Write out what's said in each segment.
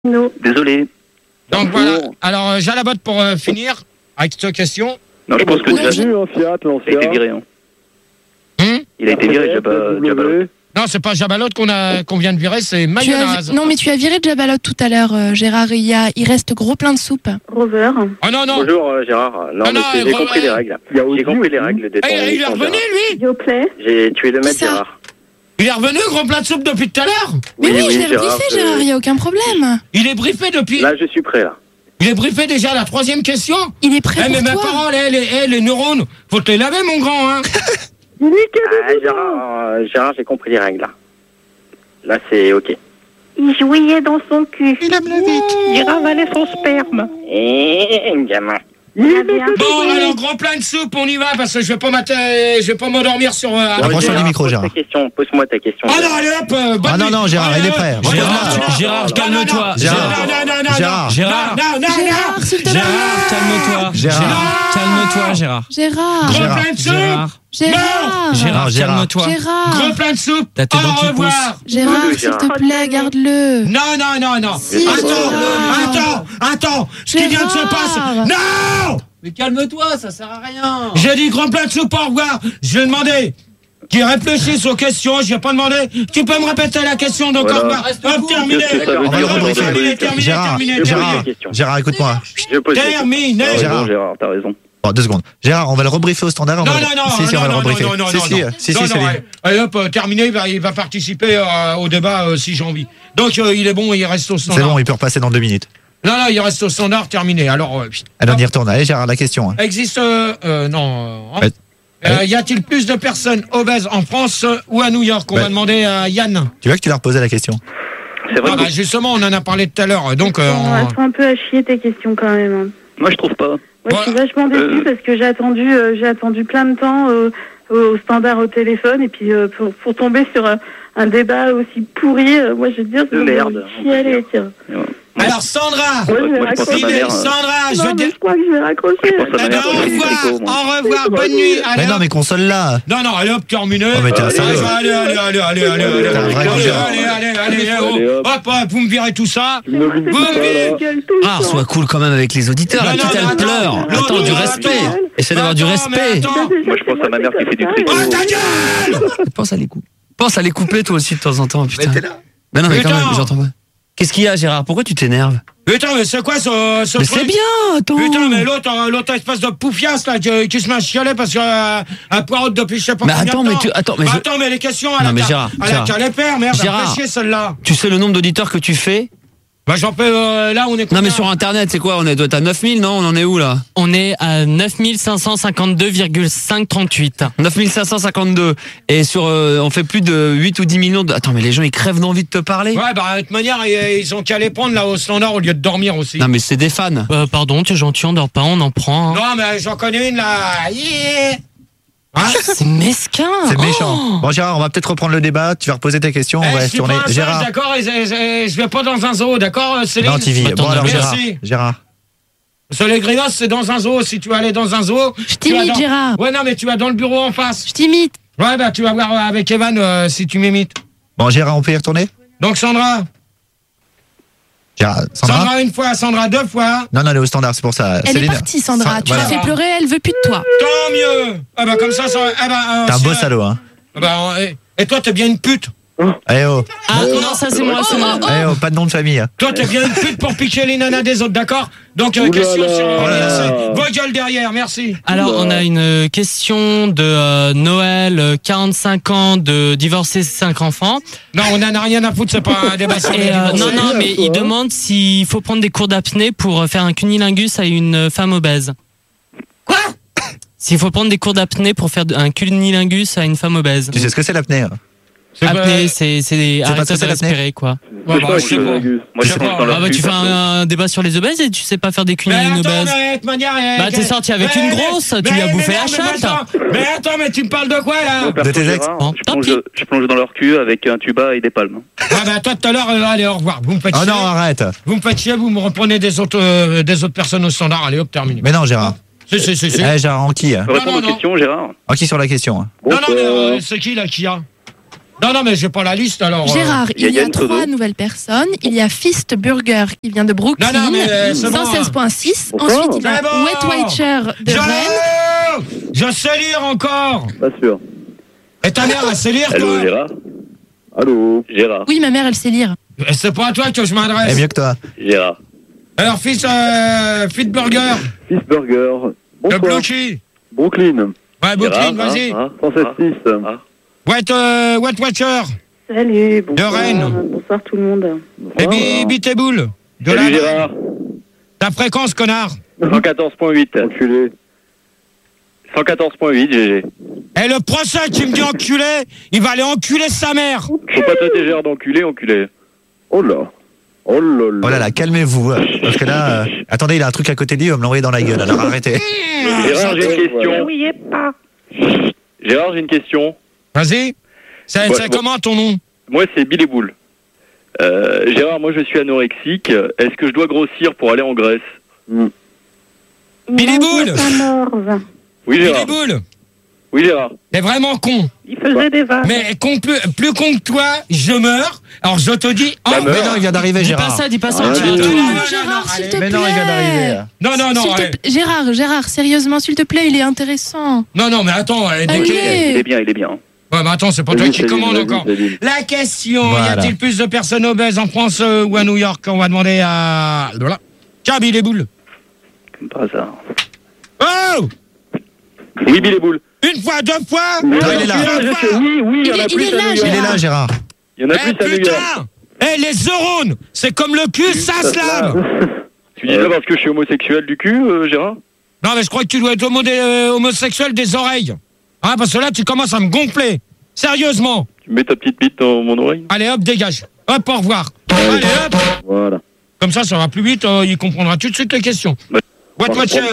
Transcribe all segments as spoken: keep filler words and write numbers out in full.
Non. Désolé. Donc voilà. Alors, euh, j'ai la botte pour euh, finir avec cette question. Non, je pense que On a déjà, vu un Fiat, il a été l'ancien. viré. Hein. Hum Il a été viré, Jabba- Jabbalot. non, c'est pas Jabalot qu'on a qu'on vient de virer, c'est Tu as Mayonnaise. vi- Non, mais tu as viré Jabalot tout à l'heure, euh, Gérard. Il, y a... il reste gros plein de soupe. Rover. Oh non, non. Bonjour euh, Gérard. Non, Ah mais non, c'est- j'ai euh, compris euh, les règles. Il y a J'ai Audi compris les aussi. règles des Ah, il, il est temps, revenu, Gérard. lui Bioplay. J'ai tué le maître, ça Gérard. Il est revenu, gros plat de soupe depuis tout à l'heure. Mais oui, je l'ai Gérard, rebriefé, je- Gérard. Il n'y a aucun problème. Il est briefé depuis. Là, je suis prêt, là. Il est briefé déjà à la troisième question. Il est prêt Eh, mais pour mes toi. parents, les, les, eh, les neurones, faut te les laver, mon grand, hein. Ah, Gérard, euh, Gérard j'ai compris les règles, là. Là, c'est OK. Il jouait dans son cul. Il aime la bite. Il ravalait son sperme. Eh, gamin. Il avait un Bon, alors, grand plein de soupe, on y va, parce que je vais pas m'atter- je vais pas m'endormir sur... Euh, Approche-toi Gérard, du micro, pose Gérard. ta question, pose-moi ta question. Ah non, allez hop, euh, bonne Ah non, nuit. non, Gérard, Allez, il est hop. prêt. Gérard, Gérard, Gérard, Gérard, non, calme-toi. non, non. Gérard. Non, non, non, non, Gérard. Gérard, non, non, non, Gérard, non. s'il te plaît. Gérard, calme-toi. Gérard. calme-toi, Gérard. Gérard. Gros Gérard. plein de soupe. Gérard, Gérard. Gérard, Non, Gérard. calme-toi. Gérard. Gros plein de soupe. T'as tes Au dents qui revoir. Gérard, Oui, s'il te Gérard. plaît, garde-le. Non, non, non, non. Si, Attends, Gérard. attends, attends. Ce qui vient de se Gérard. passer. Non. Mais calme-toi, ça sert à rien. J'ai dit grand plein de soupe, au revoir. Je vais demander qu'ils réfléchissent aux questions. Je vais pas demander. Tu peux me répéter la question, donc Voilà. au revoir. Reste Hop, cool. terminé. Qu'est-ce que ça veut On va dire, le rebriefer. Terminé, terminé, Gérard, terminé, Gérard, terminé. question. Gérard, écoute-moi. Je pose des questions. Terminé. T'as Gérard. raison, Gérard, t'as raison. Bon, deux secondes. Gérard, on va le rebriefer au standard. on Non, va le- non, non, Si, si, on non, va le non, rebriefer. non, non, Si, non, si, non. si, Non, si, non, Céline. allez, allez, hop, euh, terminé, il va, il va participer euh, au débat euh, si j'ai envie. Donc, euh, il est bon, il reste au C'est standard. bon, il peut repasser dans deux minutes. Non, non, il reste au standard, terminé. Alors, euh, Allez, on y retourne. Allez, Gérard, la question. hein. existe, euh, euh, non, euh, Ouais. euh, y a-t-il plus de personnes obèses en France euh, ou à New York? On Ouais. va demander à Yann. Tu veux que tu leur posais la question? C'est vrai Ah, que bah, justement, on en a parlé tout à l'heure. Donc, euh, Bon, on- elles sont un peu à chier tes questions quand même. hein. moi, je trouve pas. Moi, je suis Voilà. vachement déçue Euh. parce que j'ai attendu, euh, j'ai attendu plein de temps euh, au standard au téléphone et puis euh, pour, pour tomber sur un, un débat aussi pourri, euh, moi je veux dire, De c'est merde, on peut chialer, dire. tiens. alors, Sandra, Moi, je vais moi, je pense à si, ma raccrocher. mais mère, euh, Sandra, je Non, mais dis. je crois que je vais raccrocher. Je pense à Eh ma ben, mère, au je suis revoir, tricot, moi. au revoir, bonne nuit. Allez, Mais non, hop. mais console-la. Non, non, allez hop, terminé. Oh, mais t'es un allez, salaud. allez, allez, allez, allez, allez, allez, T'es un allez, vrai allez, Gérard. allez, allez, allez, allez, Allez, hop, hop. hop, hop, vous me virez tout ça. C'est quoi Vous cette me gueule tout le Ah, temps sois cool quand même avec les auditeurs. La Non, petite, non, elle attends, pleure. non, Attends, non, du non, respect. attends. Essaie d'avoir du Attends, mais respect. attends. Moi, je pense à ma mère qui fait du tricot. Oh, ta gueule! Pense à les couper. Pense à les couper toi aussi de temps en temps, putain. Mais t'es là. Mais non, mais quand Putain. même, j'entends pas. Qu'est-ce qu'il y a, Gérard? Pourquoi tu t'énerves? Putain, mais c'est quoi ce, ce Mais truc? c'est bien, attends. Putain, mais l'autre, euh, l'autre espèce de poufiasse, là, qui, qui se met à chialer parce que, euh, un poireau depuis je sais pas Mais combien attends, de mais temps. tu- attends, mais Bah, je- attends, mais les questions, elle Non, a mais qu'à- Gérard, elle a Gérard. qu'à les faire, merde, elle Gérard. fait chier, celle-là. Tu sais le nombre d'auditeurs que tu fais? Bah, j'en fais, euh, là, on est Non, combien mais sur internet, c'est quoi? On est, doit être à neuf mille, non? On en est où, là? On est à neuf mille cinq cent cinquante-deux virgule cinq trente-huit. neuf mille cinq cent cinquante-deux. Et sur, euh, on fait plus de huit ou dix millions de... Attends, mais les gens, ils crèvent d'envie de te parler. Ouais, bah, de toute manière, ils, ils ont qu'à les prendre, là, au standard, au lieu de dormir aussi. Non, mais c'est des fans. Euh, pardon, tu es gentil, on dort pas, on en prend. hein. Non, mais j'en connais une, là. Yeah. Hein? C'est mesquin. C'est Oh. méchant. Bon, Gérard, on va peut-être reprendre le débat. Tu vas reposer ta question. On Eh, va je se suis tourner. pas un singe, Gérard. d'accord, et, et- et- je vais pas dans un zoo, d'accord, Céline? Non, T V. Bah, Bon, t'en alors, as Gérard. merci. Gérard. Parce que les grinos, c'est dans un zoo. Si tu veux aller dans un zoo. Je tu vas t'imite, dans- Gérard. Ouais, non, mais tu vas dans le bureau en face. Je t'imite. Ouais, bah, tu vas voir euh, avec Evan euh, si tu m'imites. Bon, Gérard, on peut y retourner? Donc, Sandra. Gérard. Sandra? Sandra une fois, Sandra deux fois. Non, non, elle est au standard, c'est pour ça. Elle Céline. est partie, Sandra. Sa- Tu l'as voilà. fait pleurer, elle veut plus de toi. Tant mieux. Ah, bah, comme ça, ça. Ah, bah, euh, T'es un si, beau euh, salaud, hein. ah bah, euh, et toi, t'es bien une pute. Eh oh. Ah non, ça c'est moi, c'est moi. Eh oh, pas de nom de famille. Toi, t'es bien une pute pour piquer les nanas des autres, d'accord? Donc, euh, Ouh là question là. sur. Oh là là. Vos gueules derrière, merci. Alors, on a une euh, question de euh, Noël, euh, quarante-cinq ans, de divorcer cinq enfants. Non, on en a rien à foutre, c'est pas un débat sur les Et, euh, divorcés. non, non, mais il demande s'il faut prendre des cours d'apnée pour euh, faire un cunilingus à une euh, femme obèse. Quoi? S'il faut prendre des cours d'apnée pour faire de- un cunilingus à une femme obèse. Tu sais ce que c'est l'apnée? hein? C'est Apnée, c'est c'est pas arrêter ce que c'est de l'apnée respirer, quoi. Ouais, bah, je sais pas. Moi, Je je sais pense pas. dans leur Ah bah cul, tu fais perso. un, un débat sur les obèses et tu sais pas faire des Mais cunilings attends, obèses. mais de toute manière. euh, Bah, t'es que- sorti avec mais- une mais- grosse, tu mais- lui as mais bouffé non, la mais chatte. attends, Mais attends, mais tu me parles de quoi là? Moi, perso, De tes ex? Gérard, Bon, je, tant plonge, pis. je plonge dans leur cul avec un tuba et des palmes. Ah bah toi tout à l'heure, euh, allez au revoir. Vous me faites Oh chier. non, arrête. Vous me faites chier, vous me reprenez des autres, euh, des autres personnes au standard. Allez hop, terminé. Mais non, Gérard. Si, si, si, si. Eh, Gérard, en qui? hein Je peux Non, répondre non, aux non. questions, Gérard? En qui sur la question? hein Non, non, mais euh, c'est qui là qui a? Non, non, mais j'ai pas la liste alors. euh. Gérard, il y a il y a Yann trois Trudeau. nouvelles personnes. Il y a Fist Burger qui vient de Brooklyn, Non, non, mais, euh, c'est bon, cent seize virgule six. Pourquoi Ensuite, il y a C'est bon. Wet Watcher de Je... Rennes. Je sais lire encore. Pas sûr. Et ta mère, elle sait lire, Allô, toi? Gérard Allô. Gérard. Oui, ma mère, elle sait lire. Et c'est pas à toi que je Eh, m'adresse. mieux que toi. Gérard. Alors, fils, euh, Fit Burger, Fils Burger. le Bonsoir. Blue Cheese. Brooklyn. Ouais, Brooklyn, Gérard, vas-y. hein, cent seize virgule six. hein. Wet, euh, Wet Watcher. Salut, bonsoir. Rennes. Bonsoir tout le monde. Et Bonsoir. Bi- Bitebull. De Salut la... Gérard. Ta fréquence, connard. cent quatorze virgule huit. Enculé. cent quatorze virgule huit, G G. Et le procès qui me dit enculé, il va aller enculer sa mère. Faut pas traiter Gérard d'enculé, enculé. Oh là. Oh là là. Oh là là, calmez-vous. Parce que là, euh, attendez, il a un truc à côté de lui, il va me l'envoyer dans la gueule. Alors arrêtez. Gérard, j'ai une question. Verrouillez pas. Gérard, j'ai une question. Vas-y. C'est Ouais, c'est bon. comment ton nom? Moi, c'est Bill et Boule. Euh, Gérard, moi, je suis anorexique. Est-ce que je dois grossir pour aller en Grèce? Billy Bull. Oui, Billy Gérard. Bull. Oui, Gérard. T'es vraiment con. Il faisait des vagues. Mais con, plus, plus con que toi, je meurs. Alors je te dis. Oh, Bah, Mais non, il vient d'arriver, Dis Gérard. pas ça, dis pas ça. Ah, tu oui. vas tout- non, non, non, Gérard, non, s'il allez. te plaît. Mais non, il vient d'arriver. Non, non, non. S'il te allez. pla- Gérard, Gérard, sérieusement, s'il te plaît, il est intéressant. Non, non, mais attends. euh, dès que- Allez. Il est bien, il est bien. Ouais, mais attends, c'est pas toi Vas-y, qui Céline, commande vas-y, encore. Céline. La question, Voilà. y a-t-il plus de personnes obèses en France euh, ou à New York? On va demander à... Voilà. Tiens, Bill et Boule. Comme par hasard. Oh! Oui, Bill et Boule. Une fois, deux fois? Oui, Ah, il est là. Trois fois. oui, oui, il y en Il a est- plus il est à là, New Il York. est là, Gérard. Il y en a Eh plus à New York. putain! Eh les neurones, c'est comme le cul, ça se lave! Tu dis ça parce que je suis homosexuel du cul, euh, Gérard? Non, mais je crois que tu dois être homo- euh, homosexuel des oreilles. Hein, parce que là, tu commences à me gonfler. Sérieusement. Tu mets ta petite bite dans mon oreille? Allez, hop, dégage. Hop, au revoir. Allez, hop. Voilà. Comme ça, ça va plus vite, euh, il comprendra tout de suite les questions. Bah, What Watcher?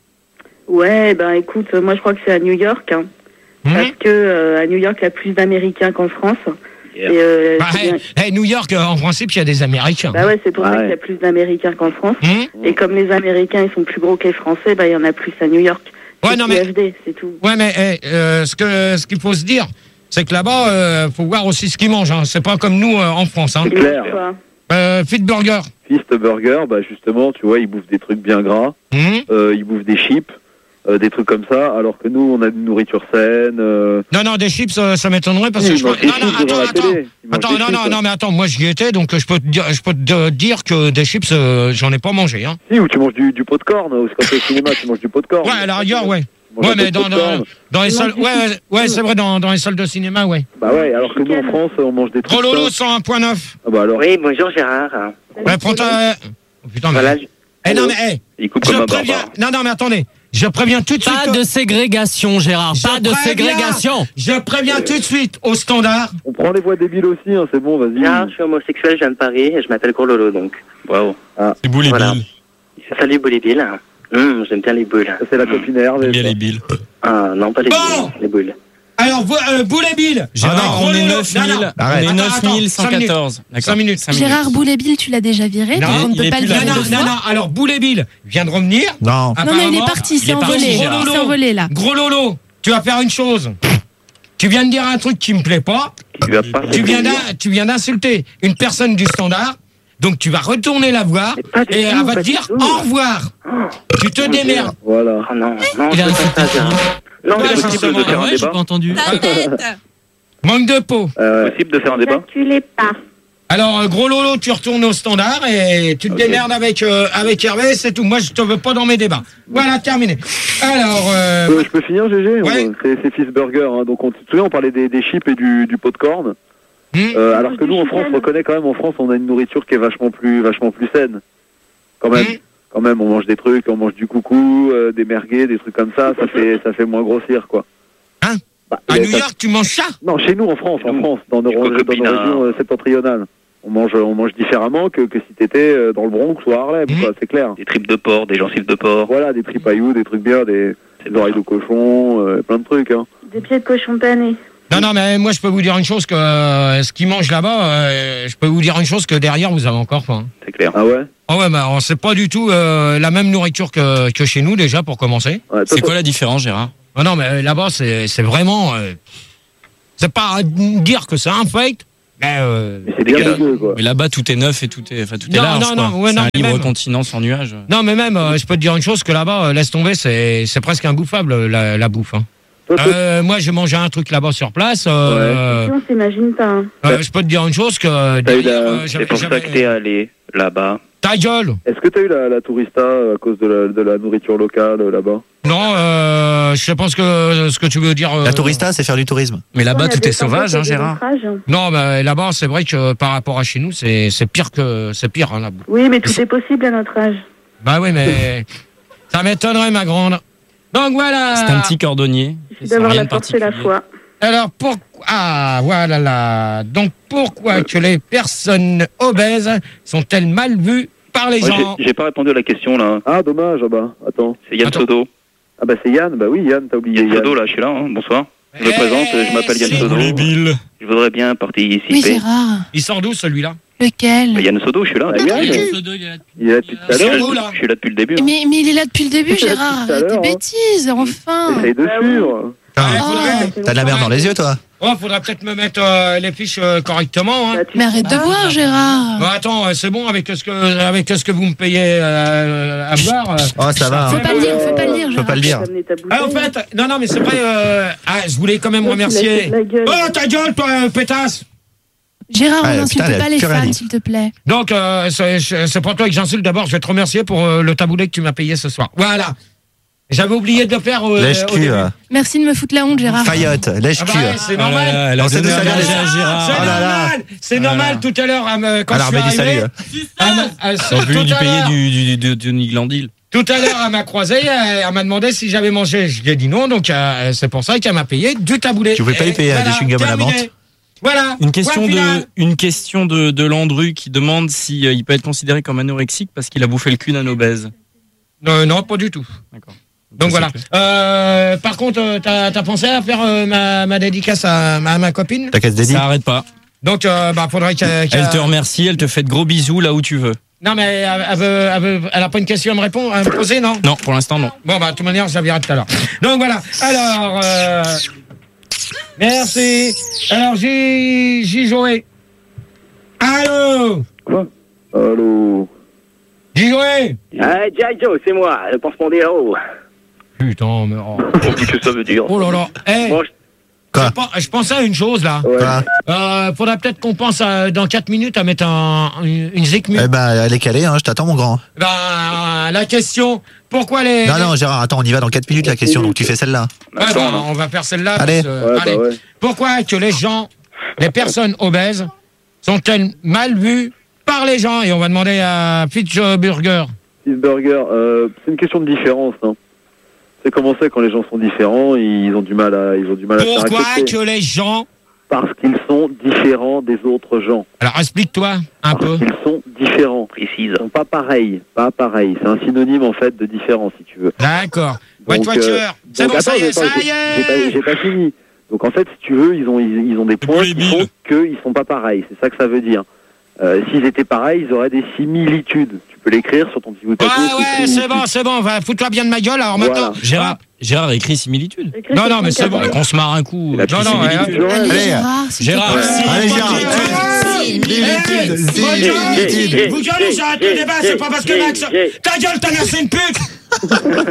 Ouais, ben écoute, euh, moi je crois que c'est à New York. Hein, Hmm parce que euh, à New York, il y a plus d'Américains qu'en France. Yeah. Et, euh, Bah, c'est bien- hey, hey, New York, euh, en principe, il y a des Américains. bah ouais, c'est pour Ah ça ouais. qu'il y a plus d'Américains qu'en France. Hmm Et comme les Américains, ils sont plus gros que les Français, bah il y en a plus à New York. Ouais, C'est non, mais- Q F D, c'est tout. Ouais, mais hey, euh, ce que ce qu'il faut se dire, c'est que là-bas, euh, faut voir aussi ce qu'ils mangent. Hein. C'est pas comme nous euh, en France. Hein. C'est clair. Quoi. Euh, Fit Burger. Fist Burger, bah justement, tu vois, ils bouffent des trucs bien gras. Hmm Euh, ils bouffent des chips. euh, des trucs comme ça, alors que nous, on a une nourriture saine. Euh... Non, non, des chips, euh, ça m'étonnerait parce que Ils je. mangent des Non, non, chips devant attends, la attends. télé. Ils mangent Attends, des non, chips. non, non, mais attends, moi j'y étais, donc euh, je peux te dire, je peux te dire que des chips, euh, j'en ai pas mangé. Hein. Si, ou tu manges du, du popcorn, ou quand tu es au cinéma, tu manges du popcorn. Ouais, à la rigueur, ouais. Tu manges Ouais, un peu mais de dans, dans, popcorn. dans les Tu salles. manges du Ouais, ouais, ouais, c'est vrai, dans, dans les salles de cinéma, ouais. Bah ouais, alors que nous, en France, on mange des trucs. Gros Lolo, sains. cent un point neuf. Ah bah alors. Oui, bonjour Gérard. Ouais, prends ta. Oh, putain, mais. Voilà, Eh non, mais, eh, il coupe je comme un préviens. barbare. Non, non, mais attendez. Je préviens tout de suite. Pas de ségrégation, Gérard. Je Pas de préviens. ségrégation. Je préviens tout de suite au standard. On prend les voix débiles aussi, hein, c'est bon, vas-y. Gérard, je suis homosexuel, je viens de Paris et je m'appelle Gros Lolo donc. Bravo. C'est beau les Voilà. billes. Salut Bouli Bill. Hum, j'aime bien les boules. Ça, c'est la copine Hervé. J'aime bien ça. les billes. Ah non, pas les Bon. boules. Les boules. Alors, vous, euh, Boulet Bill. Gérard, Ah non, on est Gros Lolo. neuf Non, non. mille. On Arrête. est Attends, neuf attends, mille cent quatorze. D'accord. Cinq minutes. Cinq minutes. Gérard Boulet-Bill, tu l'as déjà viré, Non, donc on ne il peut est pas plus le là. Non, virer non, deux non, fois. non. Alors, Boulet Bill vient de revenir. Non. Non, non, il est Apparemment. parti, il c'est est parti, envolé. Gérard. C'est envolé, là. Gros Lolo, tu vas faire une chose. Tu viens de dire un truc qui me plaît pas. Tu vas pas Tu viens d'in- tu viens d'insulter une personne du standard. Donc tu vas retourner la voir Mais pas du et tout, elle va pas te du dire tout. au revoir. Tu te démerdes. Voilà. Oh non, non, Il je a veux insulté pas ça, Gérard. Non, Ouais, c'est possible justement. de faire Ah un ouais, j'ai débat. pas entendu. Manque de peau. Euh, Possible de faire un débat. Calculez pas. Alors, euh, Gros Lolo, tu retournes au standard et tu te Ok. démerdes avec, euh, avec Hervé, c'est tout. Moi, je te veux pas dans mes débats. Voilà, terminé. Alors, euh, je, peux, je peux finir, G G Ouais. On- C'est c'est Fist Burger. Hein. Donc, on, tu te souviens, on parlait des, des chips et du, du popcorn. hmm, Euh, alors que Du nous, en chicken. France, on reconnaît quand même, en France, on a une nourriture qui est vachement plus, vachement plus saine. Quand même. hmm. Quand même, on mange des trucs, on mange du coucou, euh, des merguez, des trucs comme ça. Ça fait, ça fait moins grossir, quoi. Hein Bah, À euh, New ça- York, tu manges ça? Non, chez nous, en France, en Nous, France, dans nos, du dans nos cocopinard. régions euh, septentrionales. On mange, on mange différemment que, que si t'étais euh, dans le Bronx ou à Harlem, Mhm. quoi, c'est clair. Des tripes de porc, des gencives de porc. Voilà, des tripailloux, des trucs bien, des, C'est des oreilles de cochon, euh, plein de trucs. Hein. Des pieds de cochon pané. Non, non, mais moi, je peux vous dire une chose que euh, ce qu'ils mangent là-bas, euh, je peux vous dire une chose que derrière, vous avez encore faim. C'est clair. Ah ouais, Ah ouais, bah, c'est pas du tout euh, la même nourriture que, que chez nous, déjà, pour commencer. ouais toi, C'est toi- quoi la différence, Gérard? Ah non, mais là-bas, c'est c'est vraiment... euh, C'est pas dire que c'est un fake, mais. Euh, Mais c'est bien dégueu, quoi. Mais là-bas, tout est neuf et tout est, enfin, tout est Non, large. non, quoi. non, ouais, c'est non, un mais libre même- continent sans nuages. Non, mais même, euh, je peux te dire une chose que là-bas, euh, laisse tomber, c'est c'est presque imbouffable la, la bouffe. Hein. Toi, toi, Euh, moi, j'ai mangé un truc là-bas sur place. Euh, Si on s'imagine pas. hein. euh, je peux te dire une chose que T'as eu derrière, la- euh, C'est j'avais pour ça jamais- que t'es allé là-bas. Ta gueule. Est-ce que t'as eu la, la tourista euh, à cause de la, de la nourriture locale euh, là-bas? Non, euh, je pense que ce que tu veux dire. euh, La tourista, c'est faire du tourisme. Mais là-bas, On a tout des est sauvage, hein, tempêtes et des Gérard. naufrages. Non, mais là-bas, c'est vrai que par rapport à chez nous, c'est c'est pire que c'est pire hein, là-bas. Oui, mais tout est possible à notre âge. Bah oui, mais ça m'étonnerait, ma grande. Donc voilà. C'est un petit cordonnier. Il suffit Sans d'avoir rien la de force et la particulier. foi. Alors pourquoi ah voilà là. Donc pourquoi que les personnes obèses sont-elles mal vues par les Moi, gens? j'ai- j'ai pas répondu à la question là. Ah, dommage, ah bah, attends. C'est Yann Attends. Sodo. Ah bah c'est Yann, bah oui, Yann, t'as oublié Yann Yann. Sodo, là, je suis là. Hein. Bonsoir. Je me Eh, présente, je m'appelle Yann c'est- Sodo. Bill. Je voudrais bien Oui, participer. Gérard. Il sort d'où celui-là? Lequel? Bah, Yann Sodo, je suis là. Bah, Yann, il est là depuis tout à Je suis l'heure. là- Oh, là. je suis là depuis le début. hein. Mais, mais il est là depuis le début, Il est là Gérard. depuis tout à Arrête tes l'heure, hein. bêtises, enfin. Essaye de Bah oui. suivre. Ah, Oh. faudrait- T'as de la merde dans les yeux, toi. Oh, faudrait peut-être me mettre euh, les fiches euh, correctement. Hein. Bah, tu- Mais arrête de boire, Gérard. Bon, attends, euh, c'est bon avec ce que avec ce que vous me payez euh, à boire. euh. Oh, ça va. Faut hein. pas le dire, faut pas le dire, Faut Gérard. pas le dire. T'as amené ta Ah, en bouteille. fait, non, non, mais c'est vrai. Euh, ah, je voulais quand même Toi, tu remercier. l'as fait de la gueule. Oh, ta gueule, toi, euh, pétasse. Gérard, on Ouais, n'insulte putain, elle a pas les plus rien fans, dit. s'il te plaît. Donc, euh, c'est c'est pour toi que j'insulte. D'abord, je vais te remercier pour euh, le taboulet que tu m'as payé ce soir. Voilà. J'avais oublié de le faire euh, au Lèche-cul. début. euh, Merci de me foutre la honte, Gérard. Faillotte, Ah lèche-cul. bah ouais, c'est Oh là normal. là, elle a On sait donné d'où ça à vient, manger les- à Gérard. C'est Oh là là. normal. C'est Oh là normal. là. Tout à l'heure, à me- quand Alors, je suis Bédi, arrivé, salut. à me- à- On peut tout lui à payer l'heure- du, du, du, du Niglandil. Tout à l'heure, elle m'a croisé, elle, elle m'a demandé si j'avais mangé. Je lui ai dit non, donc euh, c'est pour ça qu'elle m'a payé du taboulet. Tu pouvais pas Et lui payer, voilà, des chewing-gums à la terminé. menthe. Voilà. Une question Point final. de, une question de, de Landru qui demande si euh, il peut être considéré comme anorexique parce qu'il a bouffé le cul d'un obèse. Non, non, pas du tout. D'accord. Donc Ça, voilà. c'est clair. Euh, par contre, euh, t'as as pensé à faire euh, ma, ma dédicace à, à ma copine. Ta casse dédiée. Ça arrête pas. Donc, euh, bah, faudrait qu'elle. qu'elle- Elle te remercie, elle te fait de gros bisous là où tu veux. Non, mais elle, elle, veut, elle, veut- elle a pas une question à me répondre, à me poser, non? Non, pour l'instant non. Bon, bah, de toute manière, je la verrai tout à l'heure. Donc voilà. Alors, euh, merci. Alors, j'ai, j'ai joué. Allô? Allô. J'ai joué. Ah, G I. Joe, c'est moi, le pansement des héros. Putain, mais oh, Qu'est-ce que ça veut dire? oh là là. Eh, Bon, je- Quoi je, pen- je pensais à une chose là. Ouais. Quoi Euh, faudrait peut-être qu'on pense à, dans quatre minutes à mettre un, une, une zikmu. Eh ben, elle est calée, hein, je t'attends, mon grand. Ben, la question, pourquoi les. Non, les- non, Gérard, attends, on y va dans quatre minutes la question, donc tu fais celle-là. Ouais, Attends, ben, là. on va faire celle-là. Allez. parce que- Ouais, bah allez. ouais. Pourquoi que les gens, les personnes obèses, sont-elles mal vues par les gens? Et on va demander à Fitzburger. Cheeseburger, euh, c'est une question de différence. Hein. C'est comment c'est quand les gens sont différents, ils ont du mal à, ils ont du mal à se faire Pourquoi accepter. que les gens. Parce qu'ils sont différents des autres gens. Alors explique-toi un peu. Parce qu'ils sont différents. précise. Ils sont pas pareils, pas pareils. C'est un synonyme en fait de différence, si tu veux. D'accord. White Donc, Watcher. euh, C'est donc, bon, ça attends, y est, j'ai ça pas- y j'ai pas, est. j'ai pas fini. Donc en fait, si tu veux, ils ont, ils, ils ont des points qui font qu'ils sont pas pareils. C'est ça que ça veut dire. Euh, S'ils étaient pareils, ils auraient des similitudes. Tu peux l'écrire sur ton petit bout de Ouais, papier. ouais, c'est bon, c'est bon. Va, fous-toi bien de ma gueule. Alors Voilà. maintenant. Gérard, Gérard a écrit similitude. Écris Non, sur non, ton mais c'est carnet. bon. Qu'on se marre un coup. La euh, Non, non, similitude, ouais, ouais. Allez, Allez. Gérard, s'il te Gérard. plaît. Allez, Gérard. Hey, Similitude, vos gueules, similitude. Vous gueulez, j'arrête le débat, c'est pas parce que Max. Ta gueule, t'as lancé une pute. Oh,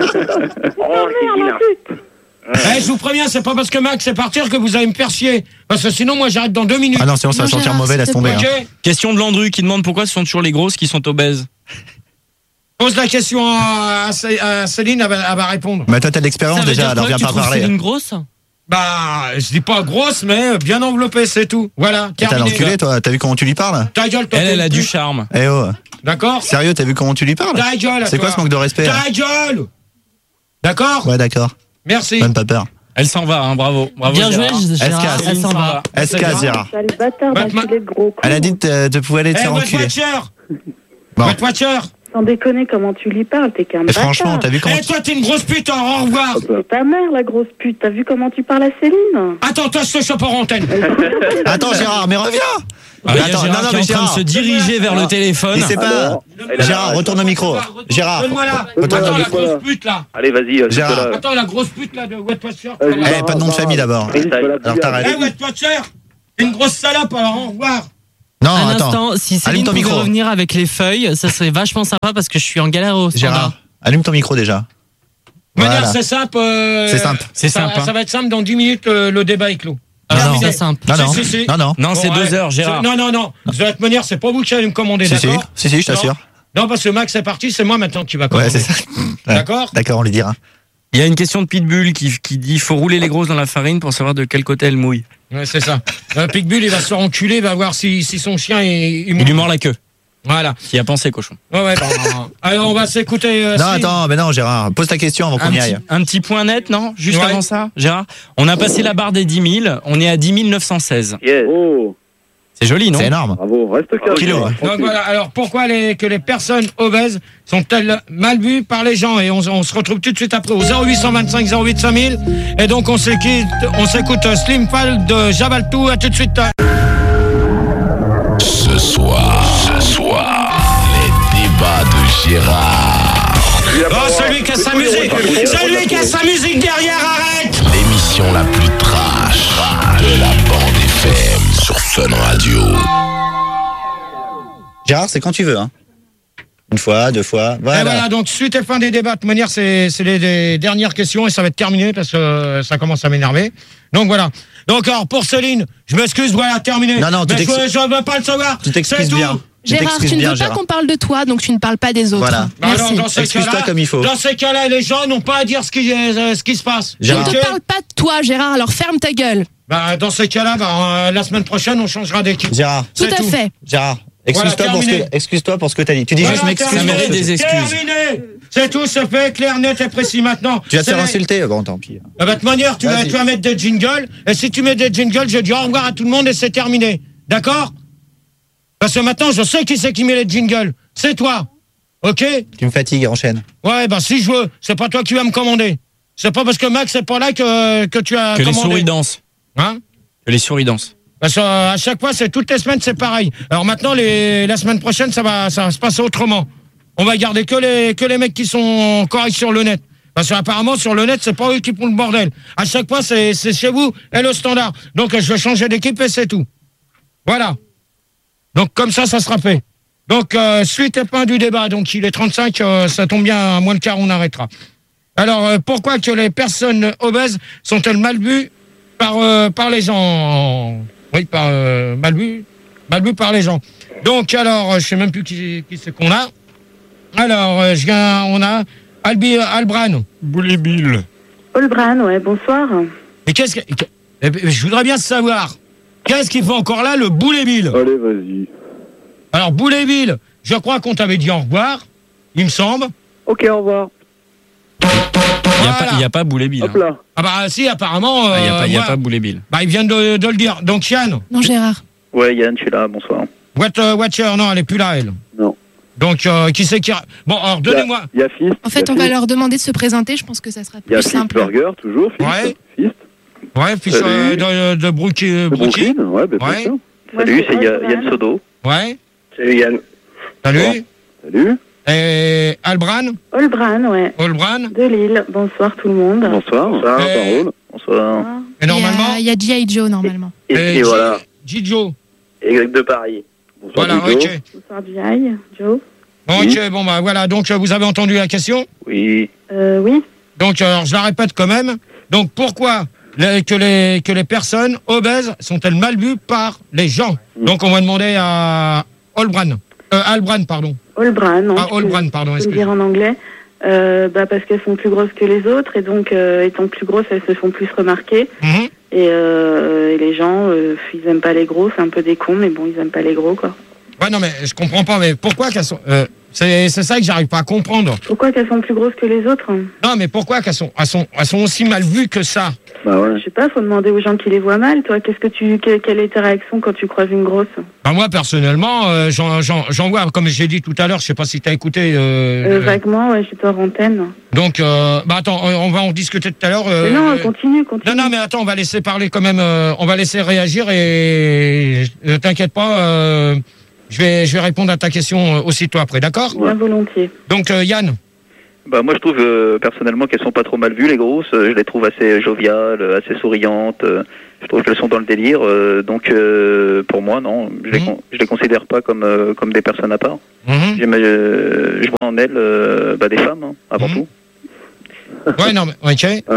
c'est vilain. Eh, je vous préviens, c'est pas parce que Max est partir que vous allez me faire chier. Parce que sinon, moi, j'arrête dans deux minutes. Ah non, sinon ça va Non, sentir Gérard, mauvais, s'il laisse te tomber. Ok. hein. Question de Landru qui demande pourquoi ce sont toujours les grosses qui sont obèses. Pose la question à, à Cé- à Céline, elle va, elle va répondre. Mais toi, t'as de l'expérience déjà, alors viens pas parler. Céline grosse? Bah, je dis pas grosse, mais bien enveloppée, c'est tout. Voilà, T'as terminé. l'enculé, toi, t'as vu comment tu lui parles? Ta gueule, toi. Elle, elle t'es a une du pute. charme. Eh oh, D'accord. sérieux, t'as vu comment tu lui parles? Ta gueule. C'est quoi toi. ce manque de respect? là Ta gueule. D'accord. Ouais, d'accord, Merci. même pas peur. Elle s'en va, hein, bravo. bravo Bien joué, Gérard. Gérard. Escasse. Elle s'en va. S K, Gérard. Sale bâtard Batman- d'enculé de gros con. Elle a dit de, de pouvoir aller te Eh, faire White enculer. Watcher. Bon. White Watcher. Sans déconner, comment tu lui parles, t'es qu'un Et bâtard. franchement, t'as vu comment. Eh, toi, t'es une grosse pute, au revoir. C'est ta mère, la grosse pute. T'as vu comment tu parles à Céline? Attends, toi, je te chope en antenne. Attends, Gérard, mais reviens. Ah, il y a Attends, Gérard non, non, qui est mais en train Gérard. de se diriger vers le téléphone. Il sait pas. Alors, Gérard, retourne au micro. Gérard. Donne-moi là. Retourne Attends, au la micro. grosse pute, là. Allez, vas-y, euh, Gérard. Nicolas. Attends, la grosse pute, là, de Wetwatcher. Euh, Eh, pas de nom de famille d'abord. Alors t'arrêtes. Eh, Wetwatcher, t'es une grosse salope, alors au revoir. Non, Un attends. instant, si Allume Céline ton pouvait micro. revenir avec les feuilles, ça serait vachement sympa parce que je suis en galère au standard. Gérard, allume ton micro déjà. De manière, Voilà. c'est simple. euh, C'est simple. C'est ça, simple, hein. Ça va être simple, dans dix minutes, euh, le débat est clos. Non, non. Terminé. C'est simple. Non, non. Si, si, si. Non, non. Non, c'est Bon, deux ouais. heures, Gérard. Non, non, non. De toute manière, c'est pas vous qui allez me commander, Si, si, d'accord? si, si, je t'assure. Non, parce que Max est parti, c'est moi maintenant qui va commander. Ouais, c'est ça. Ouais. D'accord? D'accord, on lui dira. Il y a une question de Pitbull qui, qui dit faut rouler les grosses dans la farine pour savoir de quel côté elles mouillent. Ouais, c'est ça. Euh, Pitbull, il va se faire enculer, il va voir si, si son chien est. Il lui mord la queue. Voilà. Qui a pensé, cochon. Ouais, ouais, bah, alors, on va s'écouter. euh, Non, Slim. attends, mais non, Gérard, pose ta question avant qu'on Un y petit, aille. un petit point net, non? Juste Ouais. avant ça, Gérard. On a passé la barre des dix mille, on est à dix mille neuf cent seize. Yes. Oh, C'est joli, non? C'est énorme. bravo, reste calme. Kilo, ouais. Donc voilà, alors pourquoi les, que les personnes obèses sont-elles mal vues par les gens? Et on, on se retrouve tout de suite après au zéro huit cent vingt-cinq zéro huit cinq mille. Et donc on s'écoute, on s'écoute euh, Slim Fall de Jabaltou. À tout de suite. Ce soir, ce soir, les débats de Gérard. Oh, celui qui a sa musique, celui qui a sa musique derrière, arrête! L'émission la plus trash de la bande F M sur Fun Radio. Gérard, c'est quand tu veux, hein. Une fois, deux fois, Et voilà. voilà, donc suite et fin des débats. De toute manière, c'est c'est les, les dernières questions et ça va être terminé parce que euh, ça commence à m'énerver. Donc voilà. Donc alors pour Céline, je m'excuse, voilà, terminé. Non, non, tu mais je, t'excuses- je veux pas le savoir. Tu t'excuses C'est tout. bien. Tu Gérard, t'excuses tu ne bien, veux pas Gérard. qu'on parle de toi, donc tu ne parles pas des autres. Voilà. Bah Merci. alors, dans ces Excuse-toi cas-là, comme il faut. Dans ces cas-là, les gens n'ont pas à dire ce qui, euh, ce qui se passe. Je ne Gérard. te Ok. parle pas de toi, Gérard, alors ferme ta gueule. Bah, dans ces cas-là, bah, euh, la semaine prochaine, on changera d'équipe. Gérard, Tout C'est à fait. Gérard, excuse-toi Voilà, pour, ce que- terminé. excuse-toi pour ce que t'as dit. Tu dis Voilà, juste m'excuse. terminé. Ça mérite des excuses. Terminé. C'est tout, c'est fait, clair, net et précis maintenant. Tu vas te C'est faire les- insulter. Bon, tant pis. Ah bah, de toute manière, tu vas, Vas-y. tu vas mettre des jingles, et si tu mets des jingles, je dis au revoir à tout le monde et c'est terminé. D'accord? Parce que maintenant, je sais qui c'est qui met les jingles. C'est toi. Ok? Tu me fatigues, enchaîne. Ouais, bah si je veux, c'est pas toi qui vas me commander. C'est pas parce que Max c'est pas là que, que tu as Que les commandé. souris dansent. Hein? Que les souris dansent. Parce que, euh, à chaque fois, c'est toutes les semaines, c'est pareil. Alors maintenant, les, la semaine prochaine, ça va, ça va se passer autrement. On va garder que les, que les mecs qui sont corrects sur le net. Parce qu'apparemment, sur le net, c'est pas eux qui font le bordel. À chaque fois, c'est, c'est chez vous et le standard. Donc, je vais changer d'équipe et c'est tout. Voilà. Donc, comme ça, ça sera fait. Donc, euh, suite et fin du débat. Donc, il est trente-cinq, euh, ça tombe bien, à moins le quart, on arrêtera. Alors, euh, pourquoi que les personnes obèses sont-elles mal vues par, euh, par les gens? Oui, par, euh, mal vues, mal vues par les gens. Donc, alors, euh, je sais même plus qui, qui c'est qu'on a. Alors, euh, je viens, on a Albi, Albran. Boulet Bill. Olbran, ouais, bonsoir. Et qu'est-ce que... que- eh ben, je voudrais bien savoir, qu'est-ce qu'il fait encore là, le Boulet Bill? Allez, vas-y. Alors, Boulet Bill, je crois qu'on t'avait dit au revoir, il me semble. Ok, au revoir. Il n'y a, Voilà. pas- il y a pas Boulet Bill. Hop hein. là. Ah bah si, apparemment... Ah, Il n'y a, euh, pas- il y a ouais. pas Boulet Bill. Bah, il vient de, de le dire. Donc, Yann, Non, Gérard. Ouais, Yann, je suis là, bonsoir. What, euh, Watcher, non, elle est plus là, elle. Non. Donc, euh, qui c'est qui... a- Bon, alors, donnez-moi... Il y a Fist. En fait, on va leur demander de se présenter. Je pense que ça sera Il y a plus Fist simple. Burger, toujours. Fist. Ouais. Fist. Ouais, fils Salut. euh, de, de Brookie. De Brookie. Brooklyn, ouais, bah, bien Ouais. sûr. Moi, Salut, c'est Ya- Olbran. Yann Sodo. Ouais. Salut Yann. Salut. Salut. Et Albran, Olbran, ouais. Olbran. De Lille. Bonsoir tout le monde. Bonsoir. Bonsoir. Et- Parole. Bonsoir. Ah. Et normalement. Il y a, il y a G I. Joe, normalement. Et, et G- voilà, Gigio. exact de Paris. Bonsoir, Voilà, Jojo. ok. Bonsoir, Jai. Joe. Bon, Oui. ok, bon, bah voilà. Donc, euh, vous avez entendu la question. Oui. Euh, oui. Donc, alors, je la répète quand même. Donc, pourquoi les- que, les, que les personnes obèses sont-elles mal vues par les gens? Donc, on va demander à Olbran. Euh, Albran, pardon. Olbran, non. Ah, je peux- Olbran, pardon, je peux le dire excusez-moi. en anglais. Euh, bah, parce qu'elles sont plus grosses que les autres et donc, euh, étant plus grosses, elles se font plus remarquer. Mhm. Et, euh, et les gens, euh, ils aiment pas les gros, c'est un peu des cons, mais bon, ils aiment pas les gros, quoi. Ouais, non, mais je comprends pas. Mais pourquoi qu'elles sont. Euh, C'est c'est ça que j'arrive pas à comprendre. Pourquoi qu'elles sont plus grosses que les autres? Non, mais pourquoi qu'elles sont, elles sont, elles sont aussi mal vues que ça? Bah ouais. Je sais pas, faut demander aux gens qui les voient mal. Toi, qu'est-ce que tu, que- quelle est ta réaction quand tu croises une grosse? Bah moi, personnellement, euh, j'en j'en- j'en vois, comme j'ai dit tout à l'heure, je sais pas si t'as écouté. Euh, Euh, euh, vaguement, ouais, j'étais hors antenne. donc, euh, bah attends, on on va en discuter tout à l'heure. euh, Mais non, euh, continue, continue. Non, non, mais attends, on va laisser parler quand même. euh, on va laisser réagir et ne t'inquiète pas, euh, je vais, je vais répondre à ta question euh, aussitôt après, d'accord? Bien volontiers. Donc, euh, Yann. Bah moi je trouve euh, personnellement qu'elles sont pas trop mal vues les grosses, Euh, je les trouve assez joviales, euh, assez souriantes, euh, je trouve qu'elles sont dans le délire, euh, donc euh, pour moi non, je les, Mhm. con- je les considère pas comme, euh, comme des personnes à part. Mhm. J'aime, euh, je vois en elles euh, bah, des femmes hein, avant Mhm. tout. Ouais, non, mais ok. Ouais,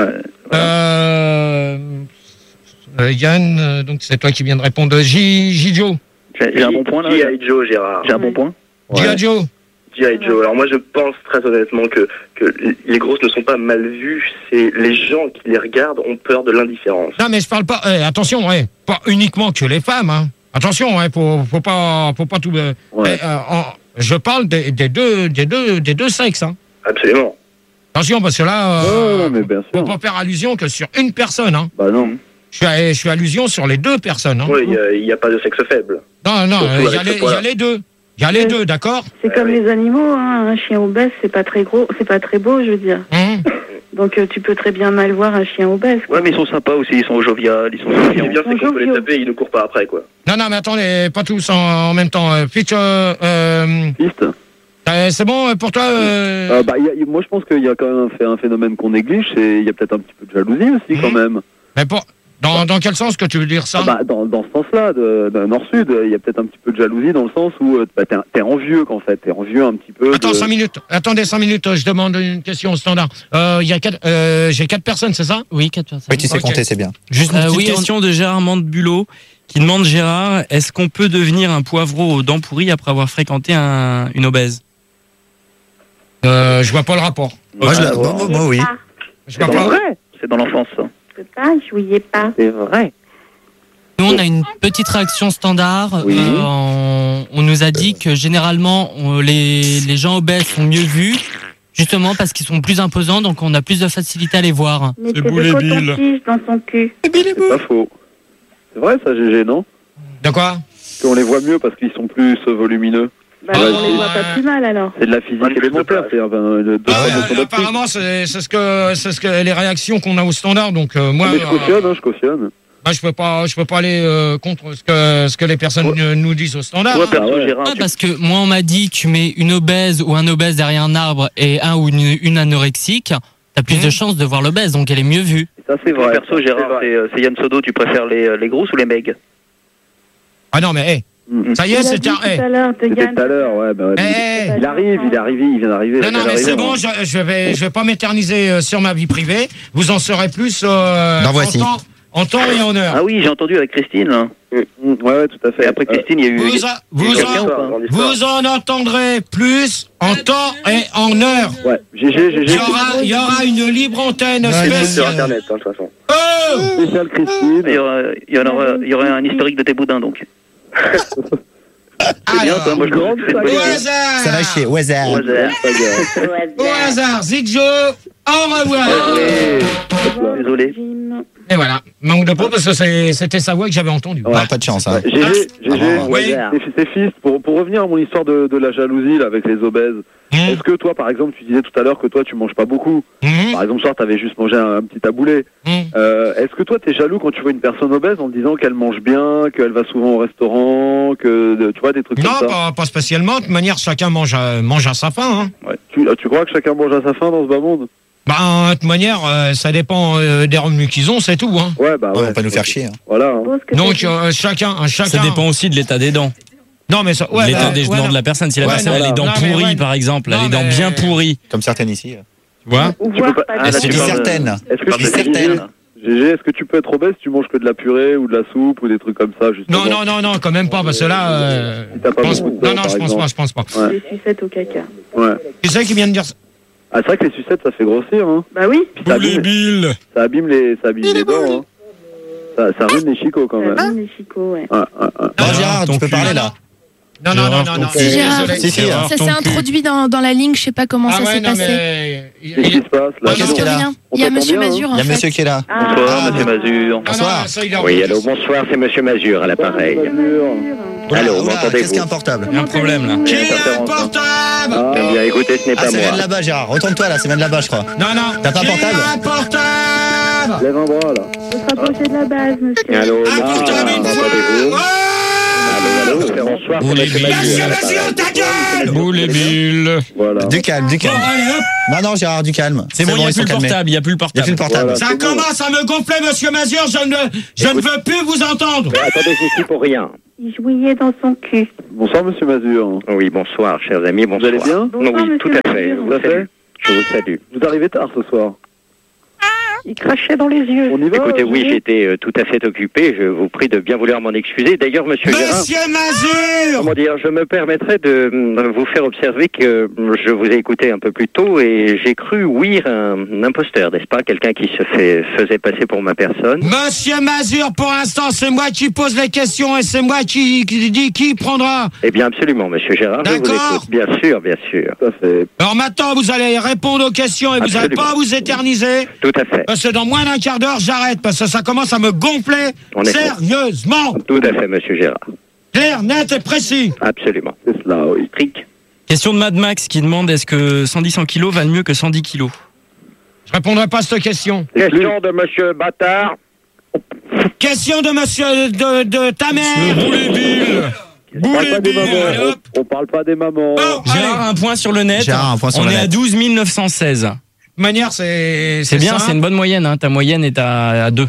Euh, euh, Yann, euh, donc c'est toi qui viens de répondre. J. J. Joe. j'ai, j'ai un bon point là. G I. Joe, Gérard. J'ai un bon point. J. Joe. G I. Joe. Alors moi, je pense très honnêtement que, que les grosses ne sont pas mal vues. C'est les gens qui les regardent ont peur de l'indifférence. Non, mais je parle pas. eh, attention, ouais, pas uniquement que les femmes. Hein. Attention, ouais, faut, faut pas, faut pas tout. euh, Ouais. eh, euh, en- je parle des, des deux, des deux, des deux sexes. Hein. Absolument. Attention, parce que là, Ouais, euh, non, mais bien faut sûr. pas faire allusion que sur une personne. Hein. Bah non. Je suis, à- je suis allusion sur les deux personnes. Hein. Oui, il n'y a, a pas de sexe faible. Non, non, Surtout il y, a avec les- ce il y poids-là. a les deux. Il y a les Ouais. deux, d'accord? C'est comme oui. les animaux, hein. Un chien obèse, c'est pas très gros, c'est pas très beau, je veux dire. Hum. Donc euh, tu peux très bien mal voir un chien obèse. quoi. Ouais mais ils sont sympas aussi, ils sont joviales, ils sont Ce qui est souriants. bien, c'est qu'on peut les Bonjour, taper et ils ne courent pas après, quoi. Non, non, mais attendez, pas tous en, en même temps. Euh, Fitch, euh, euh, Piste. euh, c'est bon euh, pour toi euh, Euh, bah, il y a- moi je pense qu'il y a quand même un, ph- un phénomène qu'on néglige, c'est il y a peut-être un petit peu de jalousie aussi quand Mhm. même. mais pour, dans, dans quel sens que tu veux dire ça? Ah bah, dans, dans ce sens-là, de, de nord-sud, il y a peut-être un petit peu de jalousie dans le sens où euh, bah, t'es, t'es envieux qu'en fait, t'es envieux un petit peu. Attends, de... cinq minutes. Attendez, cinq minutes. euh, Je demande une question au standard. Euh, il y a quatre, euh, j'ai quatre personnes, c'est ça? Oui, quatre personnes. Oui, tu sais Ok. compter, c'est bien. Juste une Euh, petite oui, on- question de Gérard Mandebulot qui demande Gérard, est-ce qu'on peut devenir un poivreau aux dents pourries après avoir fréquenté un, une obèse? Euh, je vois pas le rapport. Moi, je la... ouais. moi, moi, moi, oui. Je C'est vois dans, pas. l'enfance. C'est dans l'enfance ça. Je peux pas, je voyais pas. C'est vrai. Nous, on a une petite réaction standard. Oui. Euh, on, on nous a dit que généralement, on- les, les gens obèses sont mieux vus, justement parce qu'ils sont plus imposants, donc on a plus de facilité à les voir. Mettez beau, des les billes. cotons-tiges dans son cul. C'est pas faux. C'est vrai ça, G G, non? De quoi? Qu'on les voit mieux parce qu'ils sont plus euh, volumineux. Bah, Ouais, on les voit pas plus mal alors. C'est de la physique Ouais, élémentaire, c'est enfin, euh, deux Ah fois ouais, de son optique. apparemment, c'est c'est ce que, c'est ce que les réactions qu'on a au standard. Donc euh, moi, Mais je euh, cautionne, hein, je cautionne. moi, je peux pas, je peux pas aller euh, contre ce que ce que les personnes Ouais. euh, nous disent au standard. Toi hein. perso Ah ouais. Gérard, Ah, tu- parce que moi, on m'a dit, tu mets une obèse ou un obèse derrière un arbre et un ou une, une anorexique, t'as plus Mhm. de chances de voir l'obèse, donc elle est mieux vue. Ça c'est toi vrai. perso Gérard, C'est vrai. c'est, euh, c'est Yann Sodo, tu préfères les, les grosses ou les megs? Ah non, mais hey, Mm. ça y Il est, a c'est dit un. tout hey. à l'heure, te C'était Yann. tout à l'heure, ouais. Bah, ouais. Eh, eh. Il arrive, il est arrivé, il vient d'arriver. Non, non, il vient mais c'est d'arriver, bon, hein. je, je vais, je vais pas m'éterniser euh, sur ma vie privée. Vous en saurez plus euh, N'en en, voici. temps, en temps et en heure. Ah oui, j'ai entendu avec Christine là. Mm, Ouais, ouais, tout à fait. Et après Euh, Christine, il y a eu... Vous, il y a- en- vous, quelqu'un en, ou pas Grande histoire. vous en entendrez plus en temps et en heure. ouais, G G, G Il G. y aura, il y aura une libre antenne C'est sur spéciale. Internet, hein, de toute façon. Oh Spécial Christine. Il y aura, il y en aura, il y aura un historique de tes boudins donc. C'est bien, toi, moi je grande trouve que c'est une bonne Au idée. hasard. Ça va chier, au hasard. Au hasard. Au hasard, Zidjo, au revoir. Désolé. Désolé. Jim. Et voilà, manque de peau parce que c'est- c'était sa voix que j'avais entendue. Ah, pas de chance, hein. G G, G G, Ah, oui. c'est- c'est fils. Pour, pour revenir à mon histoire de, de la jalousie là, avec les obèses, Hum, est-ce que toi, par exemple, tu disais tout à l'heure que toi, tu manges pas beaucoup. hum, Par exemple, ce soir, t'avais juste mangé un, un petit taboulé. hum. Euh, est-ce que toi, t'es jaloux quand tu vois une personne obèse en te disant qu'elle mange bien, qu'elle va souvent au restaurant, que de- tu vois des trucs Non, comme ça? pas, pas spécialement. De toute manière, chacun mange à, mange à sa faim. Hein. Ouais. Tu, tu crois que chacun mange à sa faim dans ce bas monde? Bah, de toute manière, euh, ça dépend euh, des revenus qu'ils ont, c'est tout. Hein. Ouais, bah Ouais, ouais. on va pas nous faire chier. hein. Voilà. hein. Suppose que Donc, t'as dit. euh, chacun, un chacun. Ça dépend aussi de l'état des dents. Non, mais ça. Ouais, l'état bah, des ouais, dents non. de la personne. Si la Ouais, personne non, a les dents non, mais pourries, ouais. par exemple, elle a Non, les dents mais- bien pourries. Comme certaines ici. Tu vois? Ou Tu voir peux pas- pas Ah, de- là, Je tu dis parles de- certaines. Est-ce que Tu parles tu de certaines. Christine, là. G G, est-ce que tu peux être obèse, tu manges que de la purée ou de la soupe ou des trucs comme ça, justement? Non, non, non, non, quand même pas, parce que là. Euh, Si t'as pas je pense- beaucoup de non, dents, non, par je pense exemple. pas, je pense pas. Ouais. Des sucettes au caca. Ouais. Tu sais qui vient de dire ça? Ah, c'est vrai que les sucettes, ça fait grossir, hein. Bah oui, Puis ça abîme, Bill. ça abîme les, ça abîme les dents, hein. Ça, ça ruine les chicots, quand même. ça abîme les chicots, ouais. Ouais, ouais, ouais. Bon, Non, Gérard, ton tu peux cul. parler là. Non, non, non, non, non. Si, Gérard. Désolé. Si, si, Ça s'est introduit dans, dans la ligne, je sais pas comment Ah ça ouais, s'est non, passé. mais... il- Qu'est-ce qui il- se passe là? Qu'est-ce qu'il y a là? On Il y a t'entend Monsieur bien, Mazur, hein en Il y a fait. monsieur qui est là. Bonsoir, Ah. monsieur Mazur. Ah, Bonsoir. non, ça, il a Oui, entendu. allô, bonsoir, c'est Monsieur Mazur à l'appareil. Mazur. Allô, Oula, m'entendez-vous? qu'est-ce qu'il y a un portable? Il y a un problème là. Qui est Interférence, le hein. portable? Ah, Eh bien, écoutez, ce n'est Ah, pas ça vient de moi. là-bas, Gérard. Retourne-toi là, ça vient de là-bas, je crois. Non, non. T'as pas un Qui portable a un portable? Lève un bras là. Faut se rapprocher de la base, monsieur. Allô, Un bonsoir, portable une fois. m'entendez-vous? Ouais. Allô, allô, bonsoir, c'est Oulé Monsieur Bill. Mazur Monsieur à Monsieur, l'appareil. ta gueule! Boule et Bill. Voilà. Du calme, du Bon, calme. allez, hop. Non, non, Gérard, du calme. C'est bon, il n'y a ils plus sont le calmés. portable. Il n'y a plus le Il n'y a plus le portable. portable. Voilà. Ça c'est bon. commence à me gonfler, monsieur Mazur. Je ne, je ne veux plus vous entendre. Mais attendez, je suis pour rien. Il jouillait dans son cul. Bonsoir Monsieur Mazur. Oui, bonsoir, chers amis, Vous bonsoir. allez bien? Non, Bonsoir, oui, tout monsieur à fait. Je Mazur. vous salue. Je vous salue. Vous arrivez tard ce soir. Il crachait dans les yeux. On y va? Écoutez, oui, Julien j'étais euh, tout à fait occupé. Je vous prie de bien vouloir m'en excuser. D'ailleurs, Monsieur Gérard, Monsieur Mazur. comment dire, je me permettrais de euh, vous faire observer que euh, je vous ai écouté un peu plus tôt et j'ai cru ouïr un, un imposteur, n'est-ce pas? Quelqu'un qui se fait, faisait passer pour ma personne. Monsieur Mazur, pour l'instant, c'est moi qui pose les questions et c'est moi qui, qui dit qui prendra. Eh bien, absolument, Monsieur Gérard, je vous D'accord. écoute. Bien sûr, bien sûr. Tout à fait. Alors maintenant, vous allez répondre aux questions et vous n'allez Absolument. pas vous éterniser. Tout à fait. Parce que dans moins d'un quart d'heure, j'arrête. Parce que ça commence à me gonfler On est sérieusement. Tout à fait, Monsieur Gérard. Clair, net et précis. Absolument. C'est cela, oui. Trick. Question de Mad Max qui demande est-ce que cent dix cent kilos valent mieux que cent dix kilos? Je répondrai pas à cette question. Question de Monsieur Bâtard. Question de monsieur de, de ta mère. Boule Bill. On parle Boule pas des Bill. mamans. Allez, hop. On, on parle pas des mamans. Bon, Gérard, allez. un point sur le net. Gérard, un point sur On le est à net. douze mille neuf cent seize. De toute manière, c'est C'est bien, simple. c'est une bonne moyenne. Hein. Ta moyenne est à, à deux.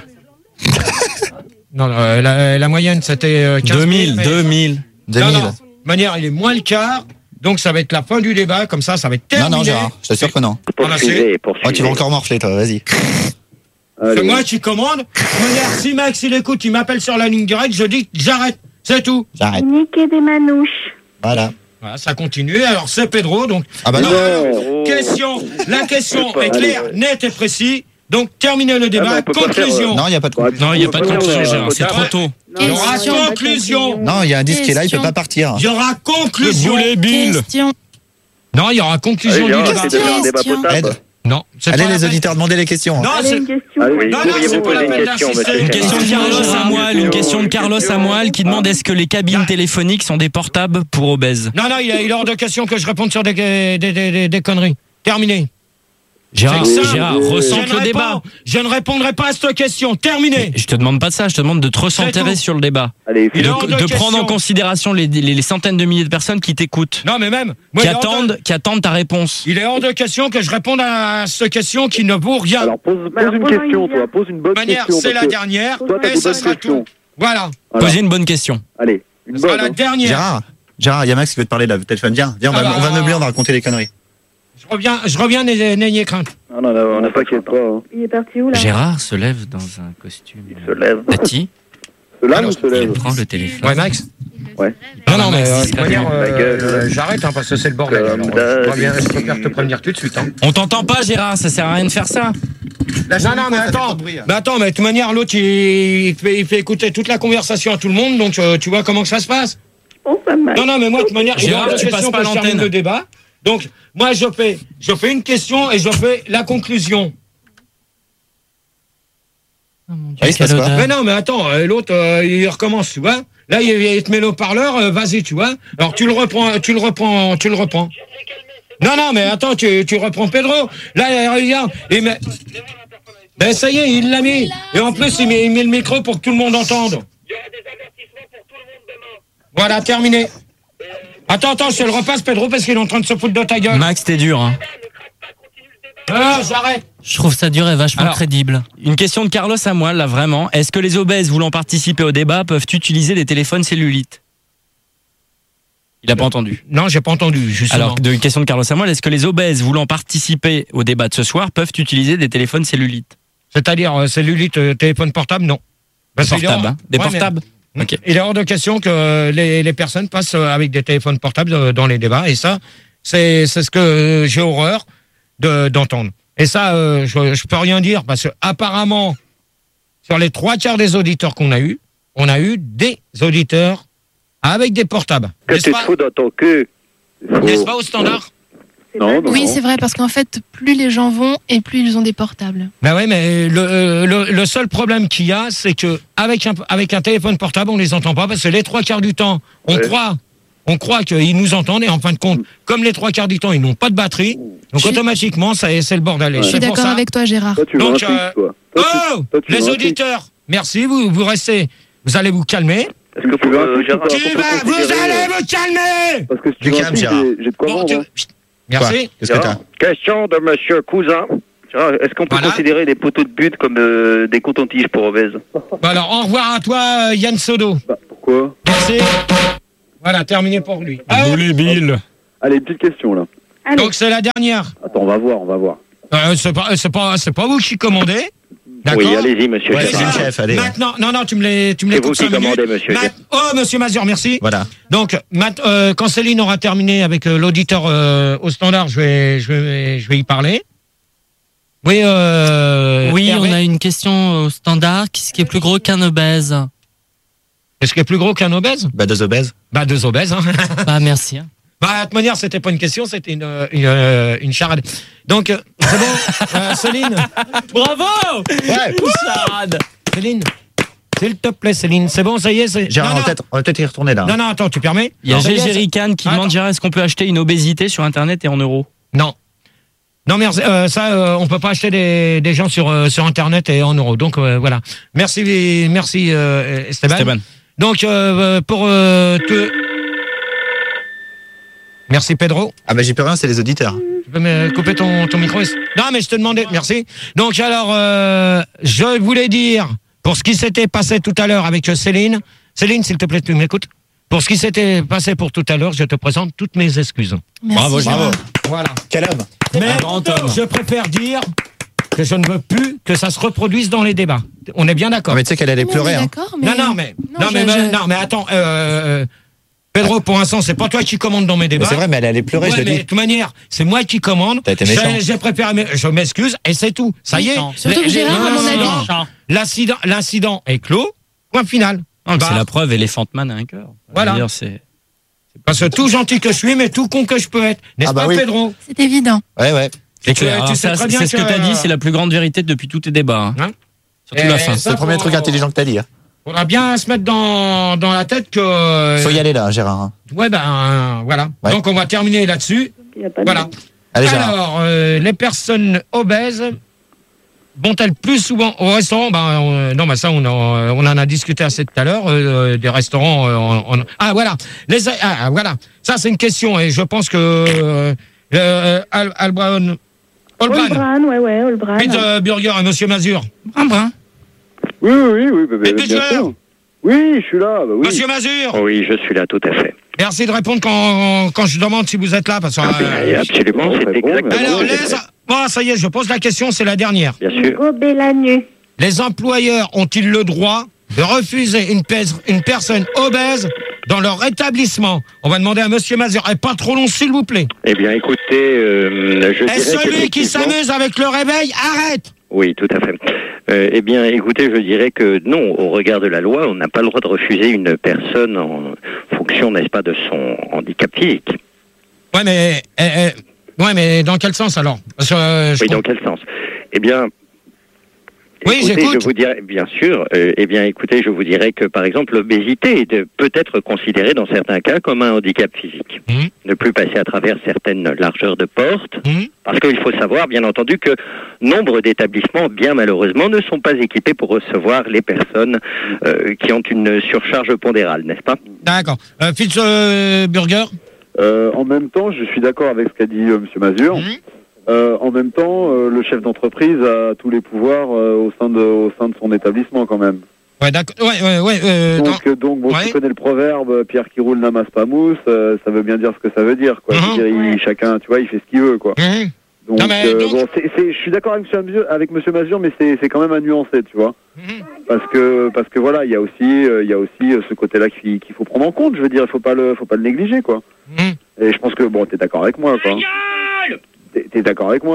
Non, non, euh, la, la moyenne, c'était euh, quinze deux mille. mille, mais- deux mille. deux Non, mille. non. De toute manière, il est moins le quart. Donc, ça va être la fin du débat. Comme ça, ça va être Non, terminé. non, Gérard, je t'assure que non. Poursuivez, Oh, poursuivez. tu vas encore morfler, toi, vas-y. Allez. C'est moi qui commande. De toute manière, si Max, il écoute, il m'appelle sur la ligne directe, je dis que j'arrête. C'est tout. J'arrête. Niquer des manouches. Voilà. Voilà, ça continue. Alors, c'est Pedro. Donc, Ah bah non. Non. question. La question pas. est claire, Allez. nette et précise. Donc, terminez le Ah, débat. mais on peut pas Conclusion. faire, Non, il n'y a pas de Ouais, conclusion. Non, il n'y a pas de Ouais, conclusion, ouais, Gérard. ouais. C'est trop tôt. Il y aura Question. conclusion. Non, il y a un disque qui est là, il peut Question. pas partir. Il y aura conclusion. Boule et Bill. Question. Non, il y aura conclusion Allez, du Gérard, débat. c'est de faire un débat Question. potable. Aide. Non, c'est Allez, pas la les peine. auditeurs, demandez les questions. Non, Allez, c'est... une question. Allez. Oui, Non, non, pourriez-vous c'est pas la poser peine une question, d'insister. Monsieur Une question de Gérard? Carlos Samuel, une question de Carlos Samuel qui demande est-ce que les cabines téléphoniques sont des portables pour obèses? Non, non, il est, il est hors de question que je réponde sur des, des, des, des, des conneries. Terminé. Gérard, C'est simple. Gérard, Je ressente ne le réponds- débat. Je ne répondrai pas à cette question. Terminé. Je te demande pas de ça, je te demande de te recentrer tout. sur le débat. Allez, Il est De, hors de de prendre en question. considération les, les, les centaines de milliers de personnes qui t'écoutent, Non, mais même. moi, qui il, est hors de, attendent, qui attendent ta réponse. il est hors de question que je réponde à cette question qui ne vaut rien. alors pose, pose alors, une pose-moi question, une toi. Pose une De bonne toute manière, question. c'est parce la que dernière. Toi, t'as Et des ce bonnes sera questions. tout. Voilà. Voilà. Posez une bonne question. Allez, une Ce sera bonne. la hein. dernière. Gérard, Gérard, il y a Max qui veut te parler là, téléphone. Viens, viens, on va, Ah bah, on va meubler, on va raconter des conneries. Je reviens, je reviens, n'ayez n'ayez crainte. Non, non, non, on n'a pas t'inquiète de pas. Hein. Il est parti où là? Gérard se lève dans un costume. Il se lève. Tati, Se lave Alors, ou se il lève? prend le téléphone. Ouais, Max. Ouais. Non, non, mais Max, euh, de toute discrètement. manière, euh, Ma gueule. euh, j'arrête hein, parce que c'est le bordel. Comme Alors, euh, je, d'hab. préviens- je préfère te prévenir tout de suite. Hein. On t'entend pas, Gérard, ça sert à rien de faire ça. Non, non, mais attends. Mais attends, mais de toute manière, l'autre, il, il fait, il fait écouter toute la conversation à tout le monde, donc euh, tu vois comment que ça se passe. Oh, ça m'a. Non, non, mais moi, de toute manière, il est Gérard, hors de tu question passes pas que je termine l'antenne. le débat. Donc, moi, je fais, je fais une question et je fais la conclusion. Oh mon Dieu, Ah, il se quelle passe quoi odeur. Mais non, mais attends, euh, l'autre, euh, il recommence, tu vois. Là, il, il te met le parleur, euh, vas-y, tu vois. Alors, tu le reprends, tu le reprends, tu le reprends. Non, non, mais attends, tu, tu reprends Pedro. Là, euh, regarde. Il met... Ben, ça y est, il l'a mis. Et en plus, il met, il met le micro pour que tout le monde entende. Voilà, terminé. Attends, attends, je te le repasse, Pedro, parce qu'il est en train de se foutre de ta gueule. Max, t'es dur. Hein. Ah, j'arrête. Je trouve ça dur et vachement Alors, crédible. Une question de Carlos Samuel, là, vraiment. Est-ce que les obèses voulant participer au débat peuvent utiliser des téléphones cellulites? Il a pas entendu. Non, j'ai pas entendu, justement. Alors, de, une question de Carlos Samuel, est-ce que les obèses voulant participer au débat de ce soir peuvent utiliser des téléphones cellulites? C'est-à-dire, euh, cellulite, euh, téléphone portable, non. Parce qu'il est Portables, hors- hein. Des Ouais, mais- portables. Ok. Il est hors de question que euh, les, les personnes passent euh, avec des téléphones portables euh, dans les débats. Et ça, c'est c'est ce que euh, j'ai horreur de- d'entendre. Et ça, euh, je, je peux rien dire parce que apparemment, sur les trois quarts des auditeurs qu'on a eu, on a eu des auditeurs avec des portables. Que N'est-ce tu te pas, fous dans ton cul. n'est-ce pas au standard? Non, non, Oui, non. c'est vrai, parce qu'en fait, plus les gens vont et plus ils ont des portables. Ben oui, mais le, le, le seul problème qu'il y a, c'est que avec un, avec un téléphone portable, on les entend pas parce que les trois quarts du temps, on Ouais. croit, on croit qu'ils nous entendent et en fin de compte, comme les trois quarts du temps, ils n'ont pas de batterie, donc Je suis- automatiquement, ça, c'est le bordel. Et Je suis c'est pour d'accord ça- avec toi, Gérard. Toi, tu veux un Donc, fixe, euh, toi. Toi, tu- Oh, toi, tu les veux un fixe. auditeurs, merci, vous, vous restez, vous allez vous calmer. Est-ce que Tu veux un euh, fixe Gérard, ou pas Tu on peut vas, vous considérer, allez euh, vous calmer. Parce que si tu Du veux un calme, fixe, Gérard. j'ai j'ai de quoi Bon, vendre. tu- hein. Chut. Merci. Qu'est-ce que t'as? Question de Monsieur Cousin. Gérard, est-ce qu'on peut Voilà. considérer les poteaux de but comme euh, des cotons-tiges pour obèses? Bon, alors, au revoir à toi, euh, Yann Sodo. Bah, pourquoi? Merci. Voilà, terminé pour lui. Vous les Bill. Allez, une petite question là. Allez. Donc, c'est la dernière. Attends, on va voir, on va voir. Euh, c'est pas, c'est pas, c'est pas vous qui commandez. D'accord. Oui, allez-y, Monsieur Ouais, Gérard. c'est le chef, allez. Maintenant, non, non, tu me les, tu me les C'est vous coupes qui cinq minutes. commandez, Monsieur Ma- Gérard. Oh, Monsieur Mazur, merci. Voilà. Donc, mat- euh, quand Céline aura terminé avec euh, l'auditeur euh, au standard, je vais, je vais, je vais y parler. Oui. Euh, Oui, Hervé, on a une question au standard. Qu'est-ce qui est plus gros qu'un obèse? Est-ce qu'il est plus gros qu'un obèse? Bah, deux obèses. Bah, deux obèses. Hein. Bah, merci. hein. Bah, de toute manière, c'était pas une question, c'était une, une, euh, une charade. Donc, euh, c'est bon, euh, Céline. Bravo! Ouais. Charade. Céline, s'il te plaît, Céline, c'est bon, ça y est. c'est- Gérard, non, on va non, peut-être on va peut-être y retourner là. non, non, attends, tu permets? Il y a Ça y est, Gégé c'est- Rican qui Attends. demande, Gérard, est-ce qu'on peut acheter une obésité sur Internet et en euros? Non. Non, merci. Euh, ça, euh, on peut pas acheter des, des gens sur euh, sur Internet et en euros. Donc euh, voilà. Merci, merci euh, Esteban. Esteban. Donc euh, pour euh, te. Merci Pedro. Ah bah j'y peux rien, c'est les auditeurs. Tu peux me couper ton ton micro? Non, mais je te demandais. Merci. Donc alors, euh, je voulais dire pour ce qui s'était passé tout à l'heure avec Céline. Céline, s'il te plaît, tu m'écoutes. Pour ce qui s'était passé pour tout à l'heure, je te présente toutes mes excuses. Merci, Bravo, Gérard. bravo. Voilà. Quel homme. Mais Un grand homme. je préfère dire que je ne veux plus que ça se reproduise dans les débats. On est bien d'accord. Non mais tu sais qu'elle allait Mais on pleurer. est Hein. D'accord, mais... Non, non, mais, non, je- mais, je- non, mais attends, euh, Pedro, pour l'instant, c'est pas toi qui commandes dans mes Mais débats. c'est vrai, mais elle allait pleurer, Ouais, je te mais dis. de toute manière, c'est moi qui commande. T'as été méchant. J'ai- J'ai préparé, mes- je m'excuse, et c'est tout. Ça y est. Méchant. Surtout que Les- Gérard, à mon l'incident- avis- L'incident, l'incident est clos. Point final. Non, mais Bah, c'est la preuve, Elephant Man a un cœur. Voilà. Je veux dire, c'est- Parce que tout gentil que je suis, mais tout con que je peux être. N'est-ce Ah bah pas, oui. Pedro? C'est évident. Ouais, ouais. C'est tu- clair. tu Alors sais ça, très bien c'est ce que que- tu as dit, c'est la plus grande vérité depuis tous tes débats. hein. Hein Surtout Et la fin. ça, C'est le premier faut- truc intelligent que t'as dit. Hein. Faudra bien se mettre dans, dans la tête que. Faut y aller là, Gérard. hein. Ouais, ben, euh, voilà. Ouais. Donc, on va terminer là-dessus. Il y a pas de- Voilà. Allez, Gérard. Alors, euh, les personnes obèses vont-elles plus souvent au restaurant? Ben, euh, non, ben ça, on en, on en a discuté assez tout à l'heure. euh, des restaurants. euh, on- on- ah, voilà. Les, ah, ah, voilà. Ça, c'est une question, et je pense que euh, euh, Al, Albran, Olbran, Olbran, ouais, ouais, Olbran. Peter Burger et Monsieur Mazur. Brun, brun. Oui, oui, oui, oui, bah, bah, Et bien Pitcher. sûr. Oui, je suis là. Bah, oui. Monsieur Mazur, Oui, je suis là, tout à fait. merci de répondre quand, quand je demande si vous êtes là. Parce que, Ah, euh, bien, absolument, bon, c'est c'est bon, exactement. alors, ce que les, j'ai fait. bon, ça y est, je pose la question, c'est la dernière. Bien sûr. Gober la nuit. Les employeurs ont-ils le droit de refuser une, pèse- une personne obèse dans leur établissement? On va demander à Monsieur Mazur. Et pas trop long, s'il vous plaît. Eh bien, écoutez, euh, je Et dirais celui qui qu'effectivement- s'amuse avec le réveil, arrête! Oui, tout à fait. Euh, eh bien, écoutez, je dirais que non, au regard de la loi, on n'a pas le droit de refuser une personne en fonction, n'est-ce pas, de son handicap physique. Ouais, mais, eh, eh, ouais, mais dans quel sens alors? Parce que, euh, je Oui, comprends- dans quel sens? Eh bien, Oui, écoutez, j'écoute. je vous dirais, bien sûr, euh, eh bien, écoutez, je vous dirais que, par exemple, l'obésité est de- peut être considérée dans certains cas comme un handicap physique. Mhm. Ne plus passer à travers certaines largeurs de porte, Mhm. parce qu'il faut savoir, bien entendu, que nombre d'établissements, bien malheureusement, ne sont pas équipés pour recevoir les personnes euh, qui ont une surcharge pondérale, n'est-ce pas? D'accord. Euh, Fitz euh, Burger? Euh, en même temps, je suis d'accord avec ce qu'a dit euh, Monsieur Mazur. Mhm. Euh, en même temps, euh, le chef d'entreprise a tous les pouvoirs euh, au sein de au sein de son établissement quand même. Ouais, d'accord. Ouais, ouais, ouais. Euh, dans- Donc, euh, donc bon, Ouais. tu connais le proverbe euh, Pierre qui roule n'amasse pas mousse. euh, ça veut bien dire ce que ça veut dire, quoi. Mhm. Je veux dire, il- Ouais. chacun, tu vois, il fait ce qu'il veut, quoi. Mhm. Donc, Non, mais euh, donc- bon, c'est, c'est, je suis d'accord avec Monsieur Mazur, avec Monsieur Mazur, mais c'est, c'est quand même à nuancer, tu vois. Mhm. Parce que, parce que voilà, il y a aussi, euh, il y a aussi euh, ce côté-là qu'il, qu'il faut prendre en compte. Je veux dire, il faut pas le, faut pas le négliger, quoi. Mhm. Et je pense que bon, t'es d'accord avec moi, quoi. T'es, t'es d'accord avec moi, non?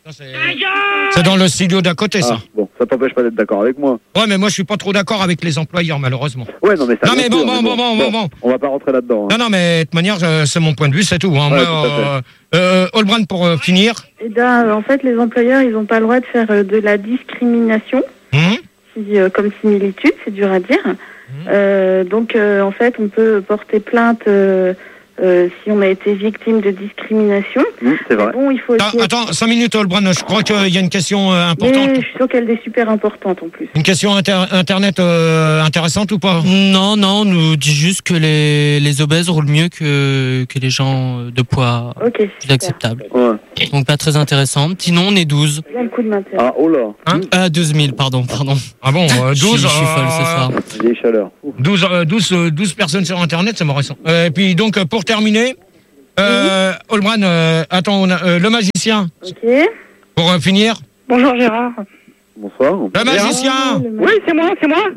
C'est dans le studio d'à côté, ça. Ah, bon, ça t'empêche pas d'être d'accord avec moi. Ouais, mais moi, je suis pas trop d'accord avec les employeurs, malheureusement. Ouais, non, mais ça. Non, mais bien bon, sûr, bon, bon, bon, bon, bon. On va pas rentrer là-dedans. Hein. Non, non, mais de toute manière, euh, c'est mon point de vue, c'est tout. Hein. Ouais, Moi, tout à euh, euh, Olbrand, pour euh, finir. Eh ben, euh, en fait, les employeurs, ils n'ont pas le droit de faire euh, de la discrimination, Hum si, euh, comme similitude, c'est dur à dire. Euh, donc, euh, en fait, on peut porter plainte euh, euh, si on a été victime de discrimination. Mmh, c'est vrai. Bon, il faut aussi Ah, attends, cinq minutes, Olbrand. Je crois qu'il y a une question euh, importante. Mais je suis sûre qu'elle est super importante en plus. Une question inter- internet euh, intéressante ou pas? Non, non, on nous dit juste que les, les obèses roulent mieux que, que les gens de poids Ok, plus acceptables. Ouais. Donc pas très intéressant. Sinon, on est douze. Il y a le coup de m'intérêt. Ah, oh là. Hein Ah, douze mille, pardon, pardon. Ah bon, euh, douze, Je suis- je suis folle euh, ce soir. Des chaleurs. douze, euh, douze, euh, douze personnes sur Internet, c'est récent. Euh, et puis donc, euh, pour terminer, euh, Olbrand, euh, attends, on a, euh, le magicien, Ok. pour euh, finir. Bonjour Gérard. Bonsoir. Le magicien. Oui, c'est moi, c'est moi.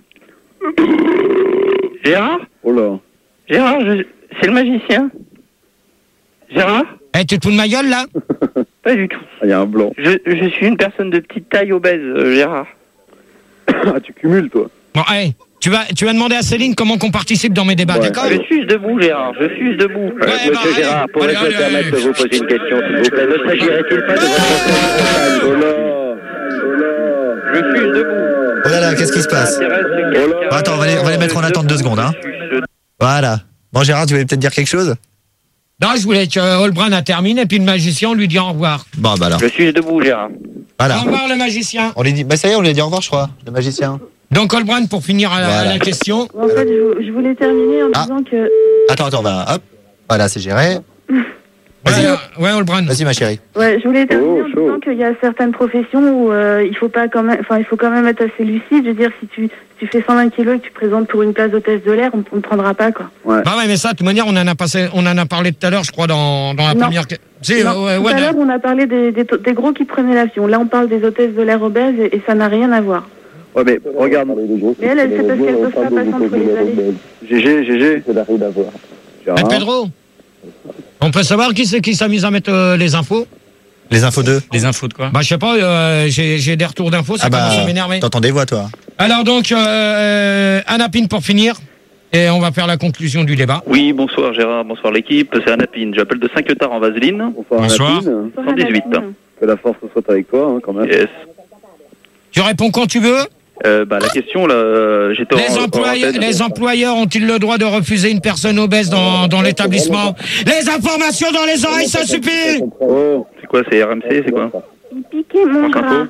Gérard Oh là. Gérard, je- c'est le magicien. Gérard Eh, tu te fous de ma gueule, là? Pas du tout. Il y a un blanc. Je, je suis une personne de petite taille obèse, euh, Gérard. Ah, tu cumules, toi. Bon, allez, tu vas, tu vas demander à Céline comment qu'on participe dans mes débats, Ouais. d'accord? Je suis debout, Gérard. Je suis debout. Euh, Ouais, Monsieur bah, allez, Gérard, pourrais-je allez, me permettre allez. de vous poser une question, s'il vous plaît? Ne s'agirait-il pas de votre Oh là. Oh là. Je suis debout. Oh là là, qu'est-ce qui se passe? Bon, attends, on va les, on va les mettre en attente deux secondes. Hein. Voilà. Bon, Gérard, tu voulais peut-être dire quelque chose? Non, je voulais que euh, Olbrand a terminé, et puis le magicien, on lui dit au revoir. Bon, bah alors. Je suis debout, Gérard. Voilà. Au revoir, le magicien. On lui dit, bah ça y est, on lui a dit au revoir, je crois, le magicien. Donc, Olbrand, pour finir à la, Voilà. à la question. En fait, je, je voulais terminer en Ah. disant que... Attends, attends, va, hop. Voilà, c'est géré. Ouais, Vas-y, euh, ouais, Olbrand. vas-y, ma chérie. Ouais, je voulais terminer Oh, en chaud. disant qu'il y a certaines professions où euh, il faut pas quand même, enfin il faut quand même être assez lucide. Je veux dire, si tu, si tu fais cent vingt kilos et que tu te présentes pour une place d'hôtesse de l'air, on ne prendra pas quoi. Ouais. Bah ouais, mais ça, de toute manière, on en a passé, on en a parlé tout à l'heure, je crois, dans, dans la Non. première. que- Si, Non, euh, ouais, tout ouais, à de- l'heure, on a parlé des, des, des gros qui prenaient l'avion. Là, on parle des hôtesses de l'air obèses et, et ça n'a rien à voir. Ouais, mais regarde. Mais elle, elle c'est parce qu'elles peuvent pas passer entre les allées. G G, G G. Ça n'a rien à voir. Eh, Pedro, on peut savoir qui c'est qui s'amuse à mettre euh, les infos? Les infos deux. Les infos de quoi? Bah, je sais pas, euh, j'ai j'ai des retours d'infos, ça Ah bah, commence à m'énerver. t'entends des voix, toi. Alors donc, euh, Anna Pine pour finir, et on va faire la conclusion du débat. Oui, bonsoir Gérard, bonsoir l'équipe, c'est Anapine. J'appelle de Saint-Quentin en Vaseline. Bonsoir. Bonsoir. Anapine. cent dix-huit. Que la force soit avec toi, hein, quand même. Yes. Tu réponds quand tu veux. Euh, bah, la question, là, euh, j'étais en... Les, en employeurs, antenne. les employeurs ont-ils le droit de refuser une personne obèse dans, dans l'établissement? Les informations dans les oreilles, ça suffit. Oh. C'est quoi, c'est R M C, c'est quoi? Il piquait mon France Info. gras.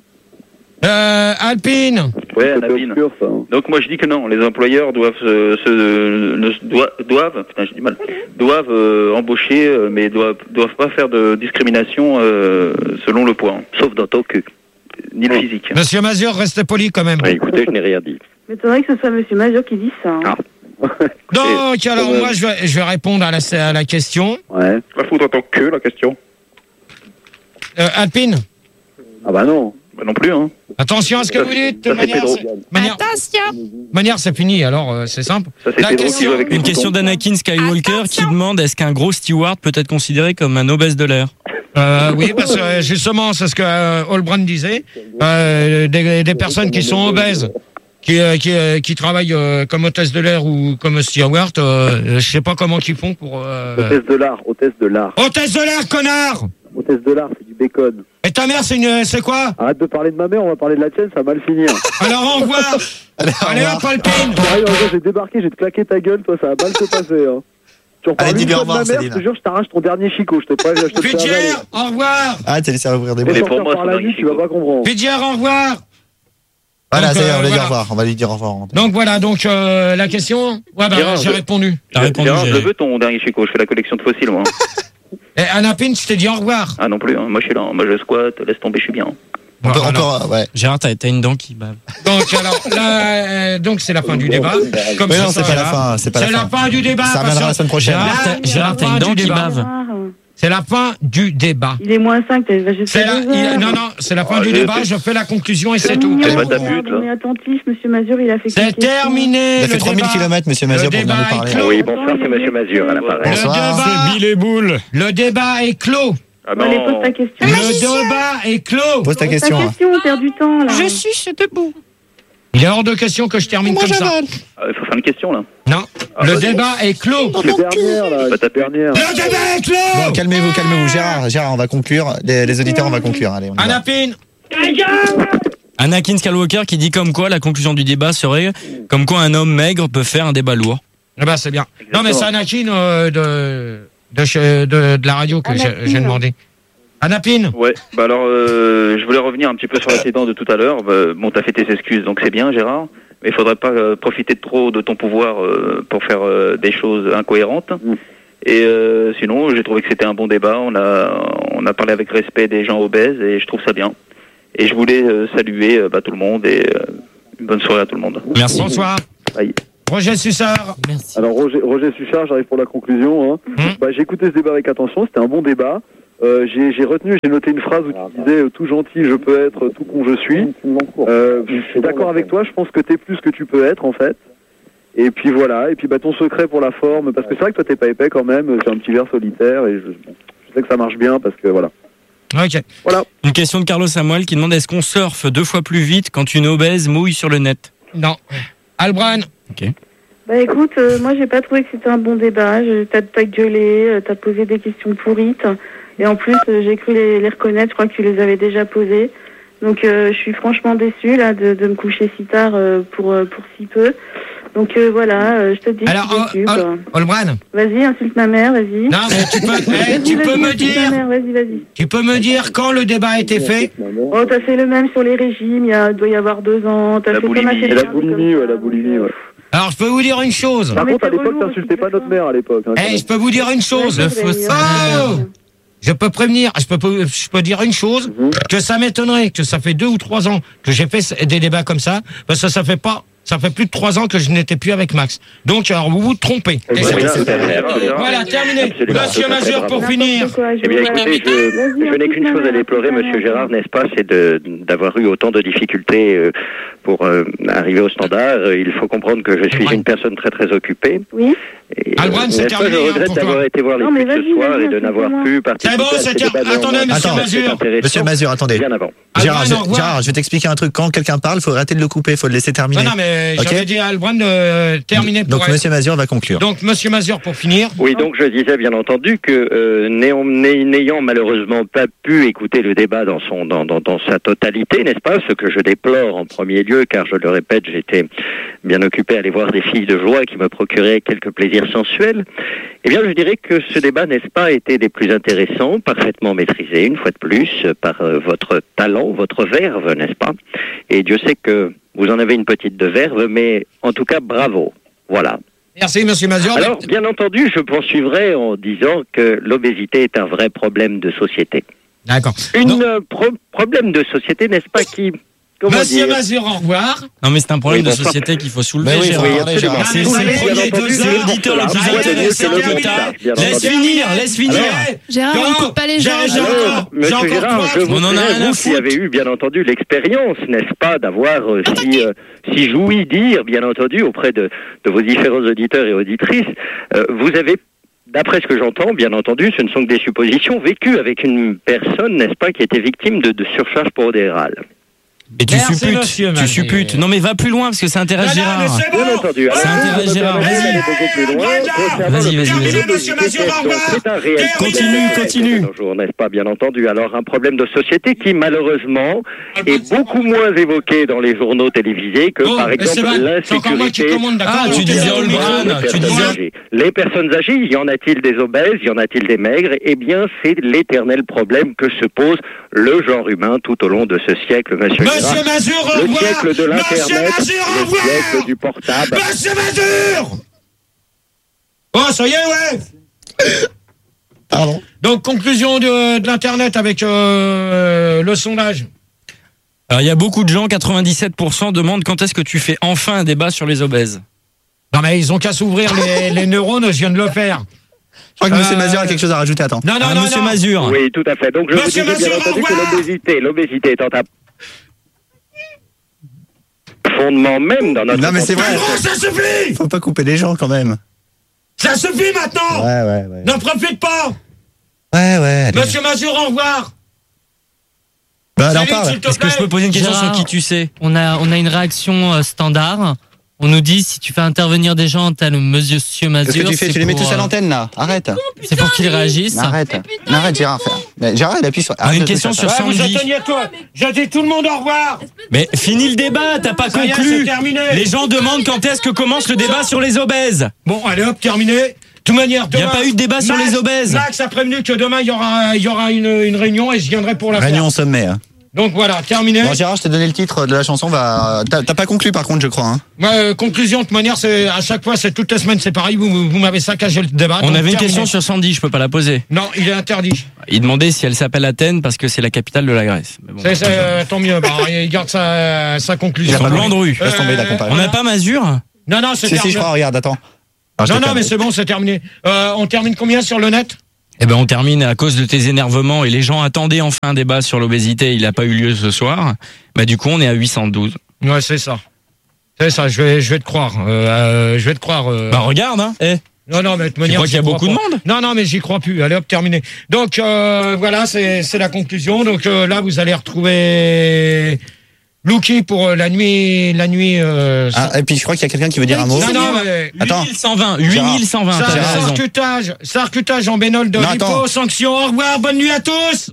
Euh, Alpine. Ouais, C'est Anapine. obscur, ça. hein. Donc moi je dis que non, les employeurs doivent se, se- ne- doivent, doivent, putain j'ai du mal, doivent euh, embaucher, euh, mais doivent doivent pas faire de discrimination euh, selon le poids, hein. Sauf dans ton cul, ni le physique. Monsieur Mazur, restez poli quand même. Ouais, écoutez, je n'ai rien dit. Mais c'est vrai que ce soit Monsieur Major qui dit ça. hein. Donc, alors moi, je vais, je vais répondre à la, à la question. Ouais. Va foutre dans ton cul la question. Euh, Alpine, Ah bah non. Bah non plus, hein. attention à ce que Ça, vous dites. ça, De c'est manière, Pedro. c'est- manière, Attention. de manière, c'est fini, alors euh, c'est simple. Ça c'est La Pedro qui question- joue avec les Une question boutons. d'Anakin Skywalker qui demande est-ce qu'un gros steward peut être considéré comme un obèse de l'air? Euh, oui, parce que euh, justement, c'est ce que euh, Olbrand disait. Euh, des, des personnes qui sont obèses, qui, euh, qui, euh, qui travaillent euh, comme hôtesse de l'air ou comme steward, euh, je sais pas comment ils font pour... Euh... Hôtesse de l'art, hôtesse de l'art. Hôtesse de l'air, connard! Hôtesse de l'art, c'est du bacon. Et ta mère, c'est une, c'est quoi? Arrête de parler de ma mère, on va parler de la tienne, ça va mal finir. Alors au revoir. Allez hop, Alpine. Sérieux, un jour, j'ai débarqué, j'ai te claqué ta gueule, toi, ça va mal se passer. Hein. Tu reparles Allez, une dis-lui fois au de ma revoir, mère, je te Céline. jure, je t'arrache ton dernier chicot, je te préviens, je te fais avaler. Fidjière, au revoir. Ah, t'as laissé ouvrir des Mais boîtes. pour sortir moi, par c'est la dans nuit, les tu vas chicots. pas comprendre. Fidjière, au revoir. Voilà, Donc, ça y est, euh, on lui a dit voilà. au revoir. On va lui dire au revoir. Donc voilà, donc euh, la question. Ouais, bah Gérard, j'ai je- répondu. T'as répondu, Gérard, je j'ai- le veux ton dernier chico, je fais la collection de fossiles moi. Et Anna Pine, je t'ai dit au revoir. Ah non plus, hein. Moi je suis là, moi je squatte, laisse tomber, je suis bien. On peut, on Voilà. peut, ouais. Gérard, t'as t'as une dent qui bave. Donc alors, là, euh, donc c'est la fin du débat. Comme Mais ça, non, c'est ça, pas la là. fin, c'est pas C'est la la fin. fin du débat. Ça reviendra parce la que- semaine prochaine. Là, Gérard, t'as- c'est Gérard, la t'as fin une dent du qui débat. bave. C'est la fin du débat. Il est moins cinq, t'as va C'est la, il- non, non, c'est la fin Ah, du je- débat. c'est- Je fais la conclusion et C'est c'est tout. mignon, C'est pas ta regarde, pute, là. on est attentif, Monsieur Mazur, il a fait C'est quelques questions. terminé. Il a fait le trois mille débat. kilomètres, monsieur Mazur, pour venir débat nous parler. est clos. Oui, bonsoir, c'est Monsieur Mazur à l'appareil. Le Bonsoir. débat, Bill et Boule. le débat est clos. Ah Allez, pose ta question. Le débat est clos. Pose ta Pose question. ta hein. question, on perd du temps, là. Je suis debout. Il est hors de question que je termine Moi, comme ça. j'avale. Ah, il faut faire une question là. Non, Ah, le vas-y. débat est clos. C'est dernière, là. Bah, t'as C'est dernière. Le débat est clos. Bon, calmez-vous, calmez-vous. Gérard, Gérard, on va conclure. Les, les auditeurs, on va conclure. Allez, on y va. Anapine. Anakin Skywalker qui dit comme quoi la conclusion du débat serait comme quoi un homme maigre peut faire un débat lourd. Eh ben, c'est bien. Non, mais c'est Anakin euh, de, de, chez- de, de la radio que j'ai Anapine. j'ai demandé. Anapine. Ouais, bah alors euh, je voulais revenir un petit peu sur l'incident de tout à l'heure. Bah, bon, t'as fait tes excuses, donc c'est bien, Gérard. Mais il faudrait pas euh, profiter de trop de ton pouvoir euh, pour faire euh, des choses incohérentes. Mm. Et euh, sinon, j'ai trouvé que c'était un bon débat. On a on a parlé avec respect des gens obèses et je trouve ça bien. Et je voulais euh, saluer euh, bah, tout le monde et euh, une bonne soirée à tout le monde. Merci. Bonsoir. Bye. Roger Sussard. Merci. Alors Roger, Roger Suchard, j'arrive pour la conclusion. Hein. Hum. Bah, j'ai écouté ce débat avec attention, c'était un bon débat. Euh, j'ai, j'ai retenu, j'ai noté une phrase où tu disais euh, tout gentil je peux être, tout con je suis. Euh, je suis d'accord avec toi, je pense que t'es plus que tu peux être en fait. Et puis voilà, et puis bah ton secret pour la forme, parce que c'est vrai que toi t'es pas épais quand même, j'ai un petit verre solitaire et je, bon, je sais que ça marche bien parce que voilà. Ok. Voilà. Une question de Carlos Samuel qui demande est-ce qu'on surfe deux fois plus vite quand une obèse mouille sur le net? Non. Albran. Bah écoute, euh, moi j'ai pas trouvé que c'était un bon débat. Je- T'as t'as gueulé, euh, t'as posé des questions pourrites. Et en plus, euh, j'ai cru les, les reconnaître, je crois que tu les avais déjà posées. Donc euh, je suis franchement déçue là de, de me coucher si tard euh, pour, euh, pour si peu. Donc euh, voilà, euh, je te dis, Alors, je suis déçue, Ol- quoi. Olbran. Vas-y, insulte ma mère, vas-y. Non, mais tu peux, eh, Vas-y, tu peux vas-y, me insulte ma dire, mère, vas-y, vas-y. tu peux me dire quand le débat a été fait? Oh, t'as fait le même sur les régimes, il y a, doit y avoir deux ans. T'as La fait comme boulimie. à Et la boulimie, ouais, la boulimie, ouais. Alors, je peux vous dire une chose. Par mais contre à c'est l'époque relou, t'insultais tu pas fais notre ça. mère à l'époque. Hein, quand Eh, même. je peux vous dire une chose. Ouais, Le c'est faux vrai, Oh ouais. Je peux prévenir, je peux, je peux dire une chose, Mhm. que ça m'étonnerait que ça fait deux ou trois ans que j'ai fait des débats comme ça, parce que ça fait pas, ça fait plus de trois ans que je n'étais plus avec Max. Donc, alors, vous vous trompez. Et c'est- Voilà, tout à fait, absolument. Voilà, terminé. Absolument, Monsieur tout à fait, Mazur, bravo. pour finir. N'importe quoi, je Eh bien, veux- écoutez, je, Vas-y, je n'ai qu'une chose à déplorer, monsieur Gérard, n'est-ce pas, c'est de- d'avoir eu autant de difficultés euh, pour euh, arriver au standard. Euh, Il faut comprendre que je suis Ouais. une personne très très occupée. Oui. Et, Albran, c'est n'est-ce pas, terminé, je hein, regrette pour toi. d'avoir été voir les Non, mais pubs ce vas-y, soir vas-y, et de n'avoir insulte-moi. pu participer bon, à c'est ces ter- débats attendez, néanmoins monsieur très Mazur. intéressants Monsieur Mazur, attendez. bien avant. Gérard, Albran, je, au revoir. Gérard, je vais t'expliquer un truc. Quand quelqu'un parle, il faut arrêter de le couper, il faut le laisser terminer. Non, non, mais Ok. j'avais dit à Albran de terminer pour Donc, elle. monsieur Mazur va conclure. Donc, monsieur Mazur, pour finir. Oui, donc je disais bien entendu que euh, n'ayant n'ay- n'ayant malheureusement pas pu écouter le débat dans son dans, dans, dans sa totalité, n'est-ce pas, ce que je déplore en premier lieu, car je le répète, j'étais bien occupé à aller voir des filles de joie qui me procuraient quelques plaisirs sensuels. Eh bien, je dirais que ce débat, n'est-ce pas, a été des plus intéressants, parfaitement maîtrisé, une fois de plus, par euh, votre talent, votre verve, n'est-ce pas? Et Dieu sait que vous en avez une petite de verve, mais en tout cas, bravo. Voilà. Merci, monsieur Mazur. Alors, bien entendu, je poursuivrai en disant que l'obésité est un vrai problème de société. D'accord. Une euh, pro- problème de société, n'est-ce pas, qui... Comment Monsieur dire Mazur, au revoir. Non mais c'est un problème Oui, de bon, société qu'il faut soulever. Mais oui, Gérard. oui, absolument. C'est Non, c'est mais le bien premier entendu, c'est l'auditeur le plus Arrêtez, intéressé c'est au terminé. total. Bien Laisse entendu. finir, laisse finir. Gérard, on ne coupe pas les gens. J'ai- j'ai Alors, encore- j'ai Monsieur encore Gérard, trois- je vous On en a dirais, rien à vous qui foutre. avez eu, bien entendu, l'expérience, n'est-ce pas, d'avoir, euh, si, euh, si j'ouïs dire, bien entendu, auprès de, de vos différents auditeurs et auditrices, euh, vous avez, d'après ce que j'entends, bien entendu, ce ne sont que des suppositions, vécues avec une personne, n'est-ce pas, qui était victime de, de surcharge podérale. Et tu Merci, supputes, monsieur tu Mazur. supputes. Non mais va plus loin parce que ça intéresse Non, non, mais Gérard. c'est bon. Bien entendu. Ça Alors, intéresse je me Gérard, permets vas-y. d'aller beaucoup plus loin. Voilà. Concernant Vas-y, le vas-y, sujet vas-y. de Monsieur Mazur, au revoir. C'est un réel Terminé. problème. Continue, continue. Un jour, n'est-ce pas, bien entendu. Alors, un problème de société qui, malheureusement, est beaucoup moins évoqué dans les journaux télévisés que, Bon, par mais c'est exemple, vrai, c'est encore moi qui l'insécurité. commande, d'accord. Ah, tu Tout disais est Olbran, terminé. Les tu personnes disais- âgées. Les personnes âgées, y en a-t-il des obèses, y en a-t-il des maigres? Eh bien, c'est l'éternel problème que se pose le genre humain tout au long de ce siècle, monsieur Monsieur Gérard. Mazur, au Le revoir. siècle de Monsieur l'Internet, Mazur, au le revoir. siècle du portable. Monsieur Mazur. Oh, ça y est, ouais. Pardon. Donc, conclusion de, de l'Internet avec euh, le sondage. Alors il y a beaucoup de gens, quatre-vingt-dix-sept pour cent demandent quand est-ce que tu fais enfin un débat sur les obèses. Non, mais ils ont qu'à s'ouvrir les, les neurones, je viens de le faire. Je crois que monsieur Euh, Mazur a quelque chose à rajouter. Attends. Non, non, Ah, non, Monsieur non. Mazur. Oui, tout à fait. Donc, je Monsieur vous disais bien Mazur, au entendu que revoir. l'obésité, l'obésité étant un fondement même dans notre... Non, mais c'est vrai. Oh, ça suffit. Faut pas couper les gens quand même. Ça suffit maintenant. Ouais, ouais, ouais. Ne profite pas. Ouais, ouais. allez. Monsieur Mazur, au revoir. Bah, alors Céline, parle. s'il te Est-ce que je plaît. peux poser une question Gérard, sur qui tu sais? On a, on a une réaction euh, standard. On nous dit si tu fais intervenir des gens tel Monsieur Mazur. Qu'est-ce que tu fais? c'est Tu les mets pour, tous à euh, l'antenne là. Arrête. C'est pour qu'ils réagissent. Arrête. Arrête, Gérard. Faire. Mais Gérard, il appuie sur. On a une Arrête de question faire ça. sur Ouais, vous Sandy. atteignez toi. J'ai dit tout le monde au revoir. Mais finis le débat, t'as pas Ça y est, conclu. c'est terminé. Les gens demandent quand est-ce que commence le débat sur les obèses. Bon, allez hop, terminé. De toute manière, Il y a demain. pas eu de débat sur Max- les obèses. Max a prévenu que demain, il y aura, il y aura une, une réunion et je viendrai pour la Réunion au faire. sommet. Hein. Donc voilà, terminé. Bon, Gérard, je t'ai donné le titre de la chanson. Va. T'as t'as pas conclu par contre, je crois. Hein. Ouais, euh, conclusion, de toute manière, c'est à chaque fois, c'est toutes les semaines, c'est pareil. Vous, vous m'avez saccagé le débat. On donc avait une terminé. question sur Sandy, je peux pas la poser. Non, il est interdit. Il demandait si elle s'appelle Athènes parce que c'est la capitale de la Grèce. Mais bon, C'est, c'est, euh, tant mieux. Bah, il garde sa, sa conclusion. Ils sont blancs de rue. Euh, Laisse tomber la comparaison. On n'a pas Mazur? Non, non, c'est Si, si, terminé. je crois. Regarde, attends. Alors, je non, te non, calme. mais c'est bon, c'est terminé. Euh, on termine combien sur le net? Eh ben, on termine à cause de tes énervements et les gens attendaient enfin un débat sur l'obésité. Il n'a pas eu lieu ce soir. Bah, du coup, on est à huit cent douze. Ouais, c'est ça. C'est ça, je vais, je vais te croire. Euh, euh, je vais te croire. Euh... Bah, regarde, hein. Eh. Non, non, mais de toute Tu manière, crois qu'il y a j'y crois beaucoup de pas. monde? Non, non, mais j'y crois plus. Allez, hop, terminé. Donc, euh, voilà, c'est, c'est la conclusion. Donc, euh, là, vous allez retrouver Lucky pour euh, la nuit, la nuit, euh, Ah, et puis je crois qu'il y a quelqu'un qui veut dire un mot. non, non, mais, Attends. huit mille cent vingt, huit mille cent vingt, ça, t'avais raison. sarcutage, sarcutage en bénol de Non, lipo, attends. sanction, au revoir, bonne nuit à tous!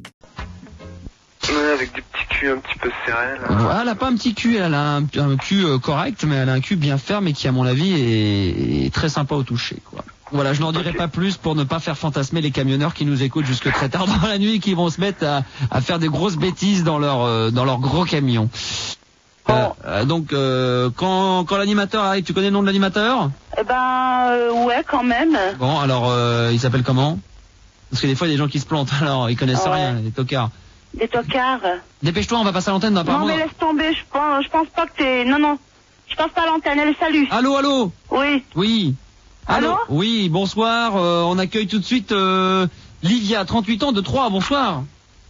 Ouais, avec des petits culs un petit peu serrés, là. Elle a pas un petit cul, elle a un, un cul euh, correct, mais elle a un cul bien ferme et qui, à mon avis, est, est très sympa au toucher, quoi. Voilà, je n'en dirai pas plus pour ne pas faire fantasmer les camionneurs qui nous écoutent jusque très tard dans la nuit et qui vont se mettre à, à faire des grosses bêtises dans leur euh, dans leur gros camion. Euh, euh, donc, euh, quand, quand l'animateur arrive, tu connais le nom de l'animateur? Eh ben, euh, ouais, quand même. Bon, alors, euh, il s'appelle comment? Parce que des fois, il y a des gens qui se plantent, alors ils connaissent Ouais. rien, les tocards. Des tocards. Dépêche-toi, on va passer à l'antenne, Non, apparemment. mais laisse tomber, je pense, je pense pas que t'es... Non, non, je pense pas à l'antenne, allez, salut. Allô, allô? Oui. Oui. Allô? Oui, bonsoir. Euh, on accueille tout de suite euh, Livia, trente-huit ans, de Troyes. Bonsoir.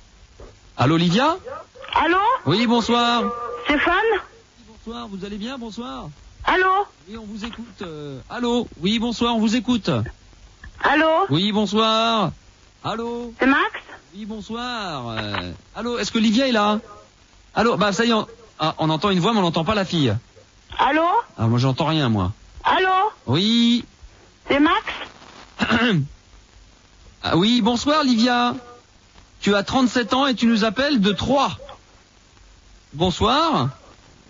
Allô, Livia? Allô? Oui, bonsoir. Stéphane? Bonsoir, vous allez bien? Bonsoir. Allô? Oui, on vous écoute. euh, Allô? Oui, bonsoir, on vous écoute. Allô? Oui, bonsoir. Allô? C'est Max? Oui, bonsoir. Euh, allô, est-ce que Livia est là? Allô? Bah, ça y est, on, ah, on entend une voix, mais on n'entend pas la fille. Allô? Ah, moi, j'entends rien, moi. Allô? Oui. C'est Max? Ah, oui, bonsoir, Livia. Tu as trente-sept ans et tu nous appelles de Troyes. Bonsoir.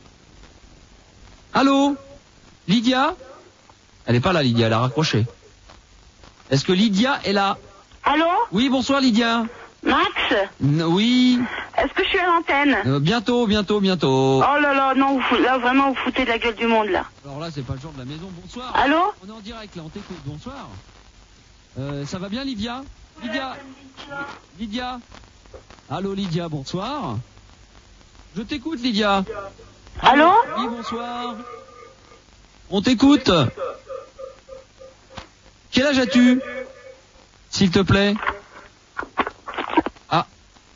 Allô? Lydia? Elle est pas là, Lydia, elle a raccroché. Est-ce que Lydia est là? Allô? Oui, bonsoir, Lydia. Max? N- oui. Est-ce que je suis à l'antenne? Euh, bientôt, bientôt, bientôt. Oh là là, non, vous, fout- là, vraiment, vous foutez de la gueule du monde, là. Alors là, c'est pas le genre de la maison. Bonsoir. Allô? On est en direct, là, on t'écoute. Bonsoir. Euh, ça va bien, Lydia? Lydia? Lydia? Allô, Lydia, bonsoir. Je t'écoute, Lydia. Allô? Oui, bonsoir. On t'écoute. Quel âge as-tu? S'il te plaît. Ah.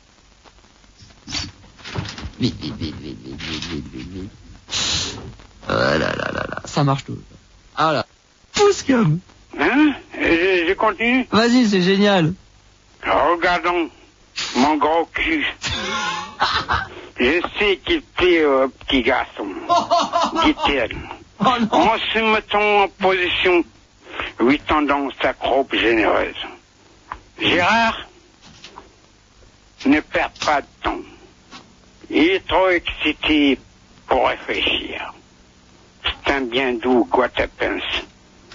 Vite, vite, vite, vite, vite, vite, vite, vite, vite. Ah là là là là, ça marche tout. Ah là. Pousse comme. Hein? Je, je continue? Vas-y, c'est génial. Regardons mon gros cul. Je sais qu'il plaît au petit garçon, dit-elle. En se mettant en position, lui tendant sa croupe généreuse. Gérard, ne perds pas de temps. Il est trop excité pour réfléchir. C'est un bien doux guatapens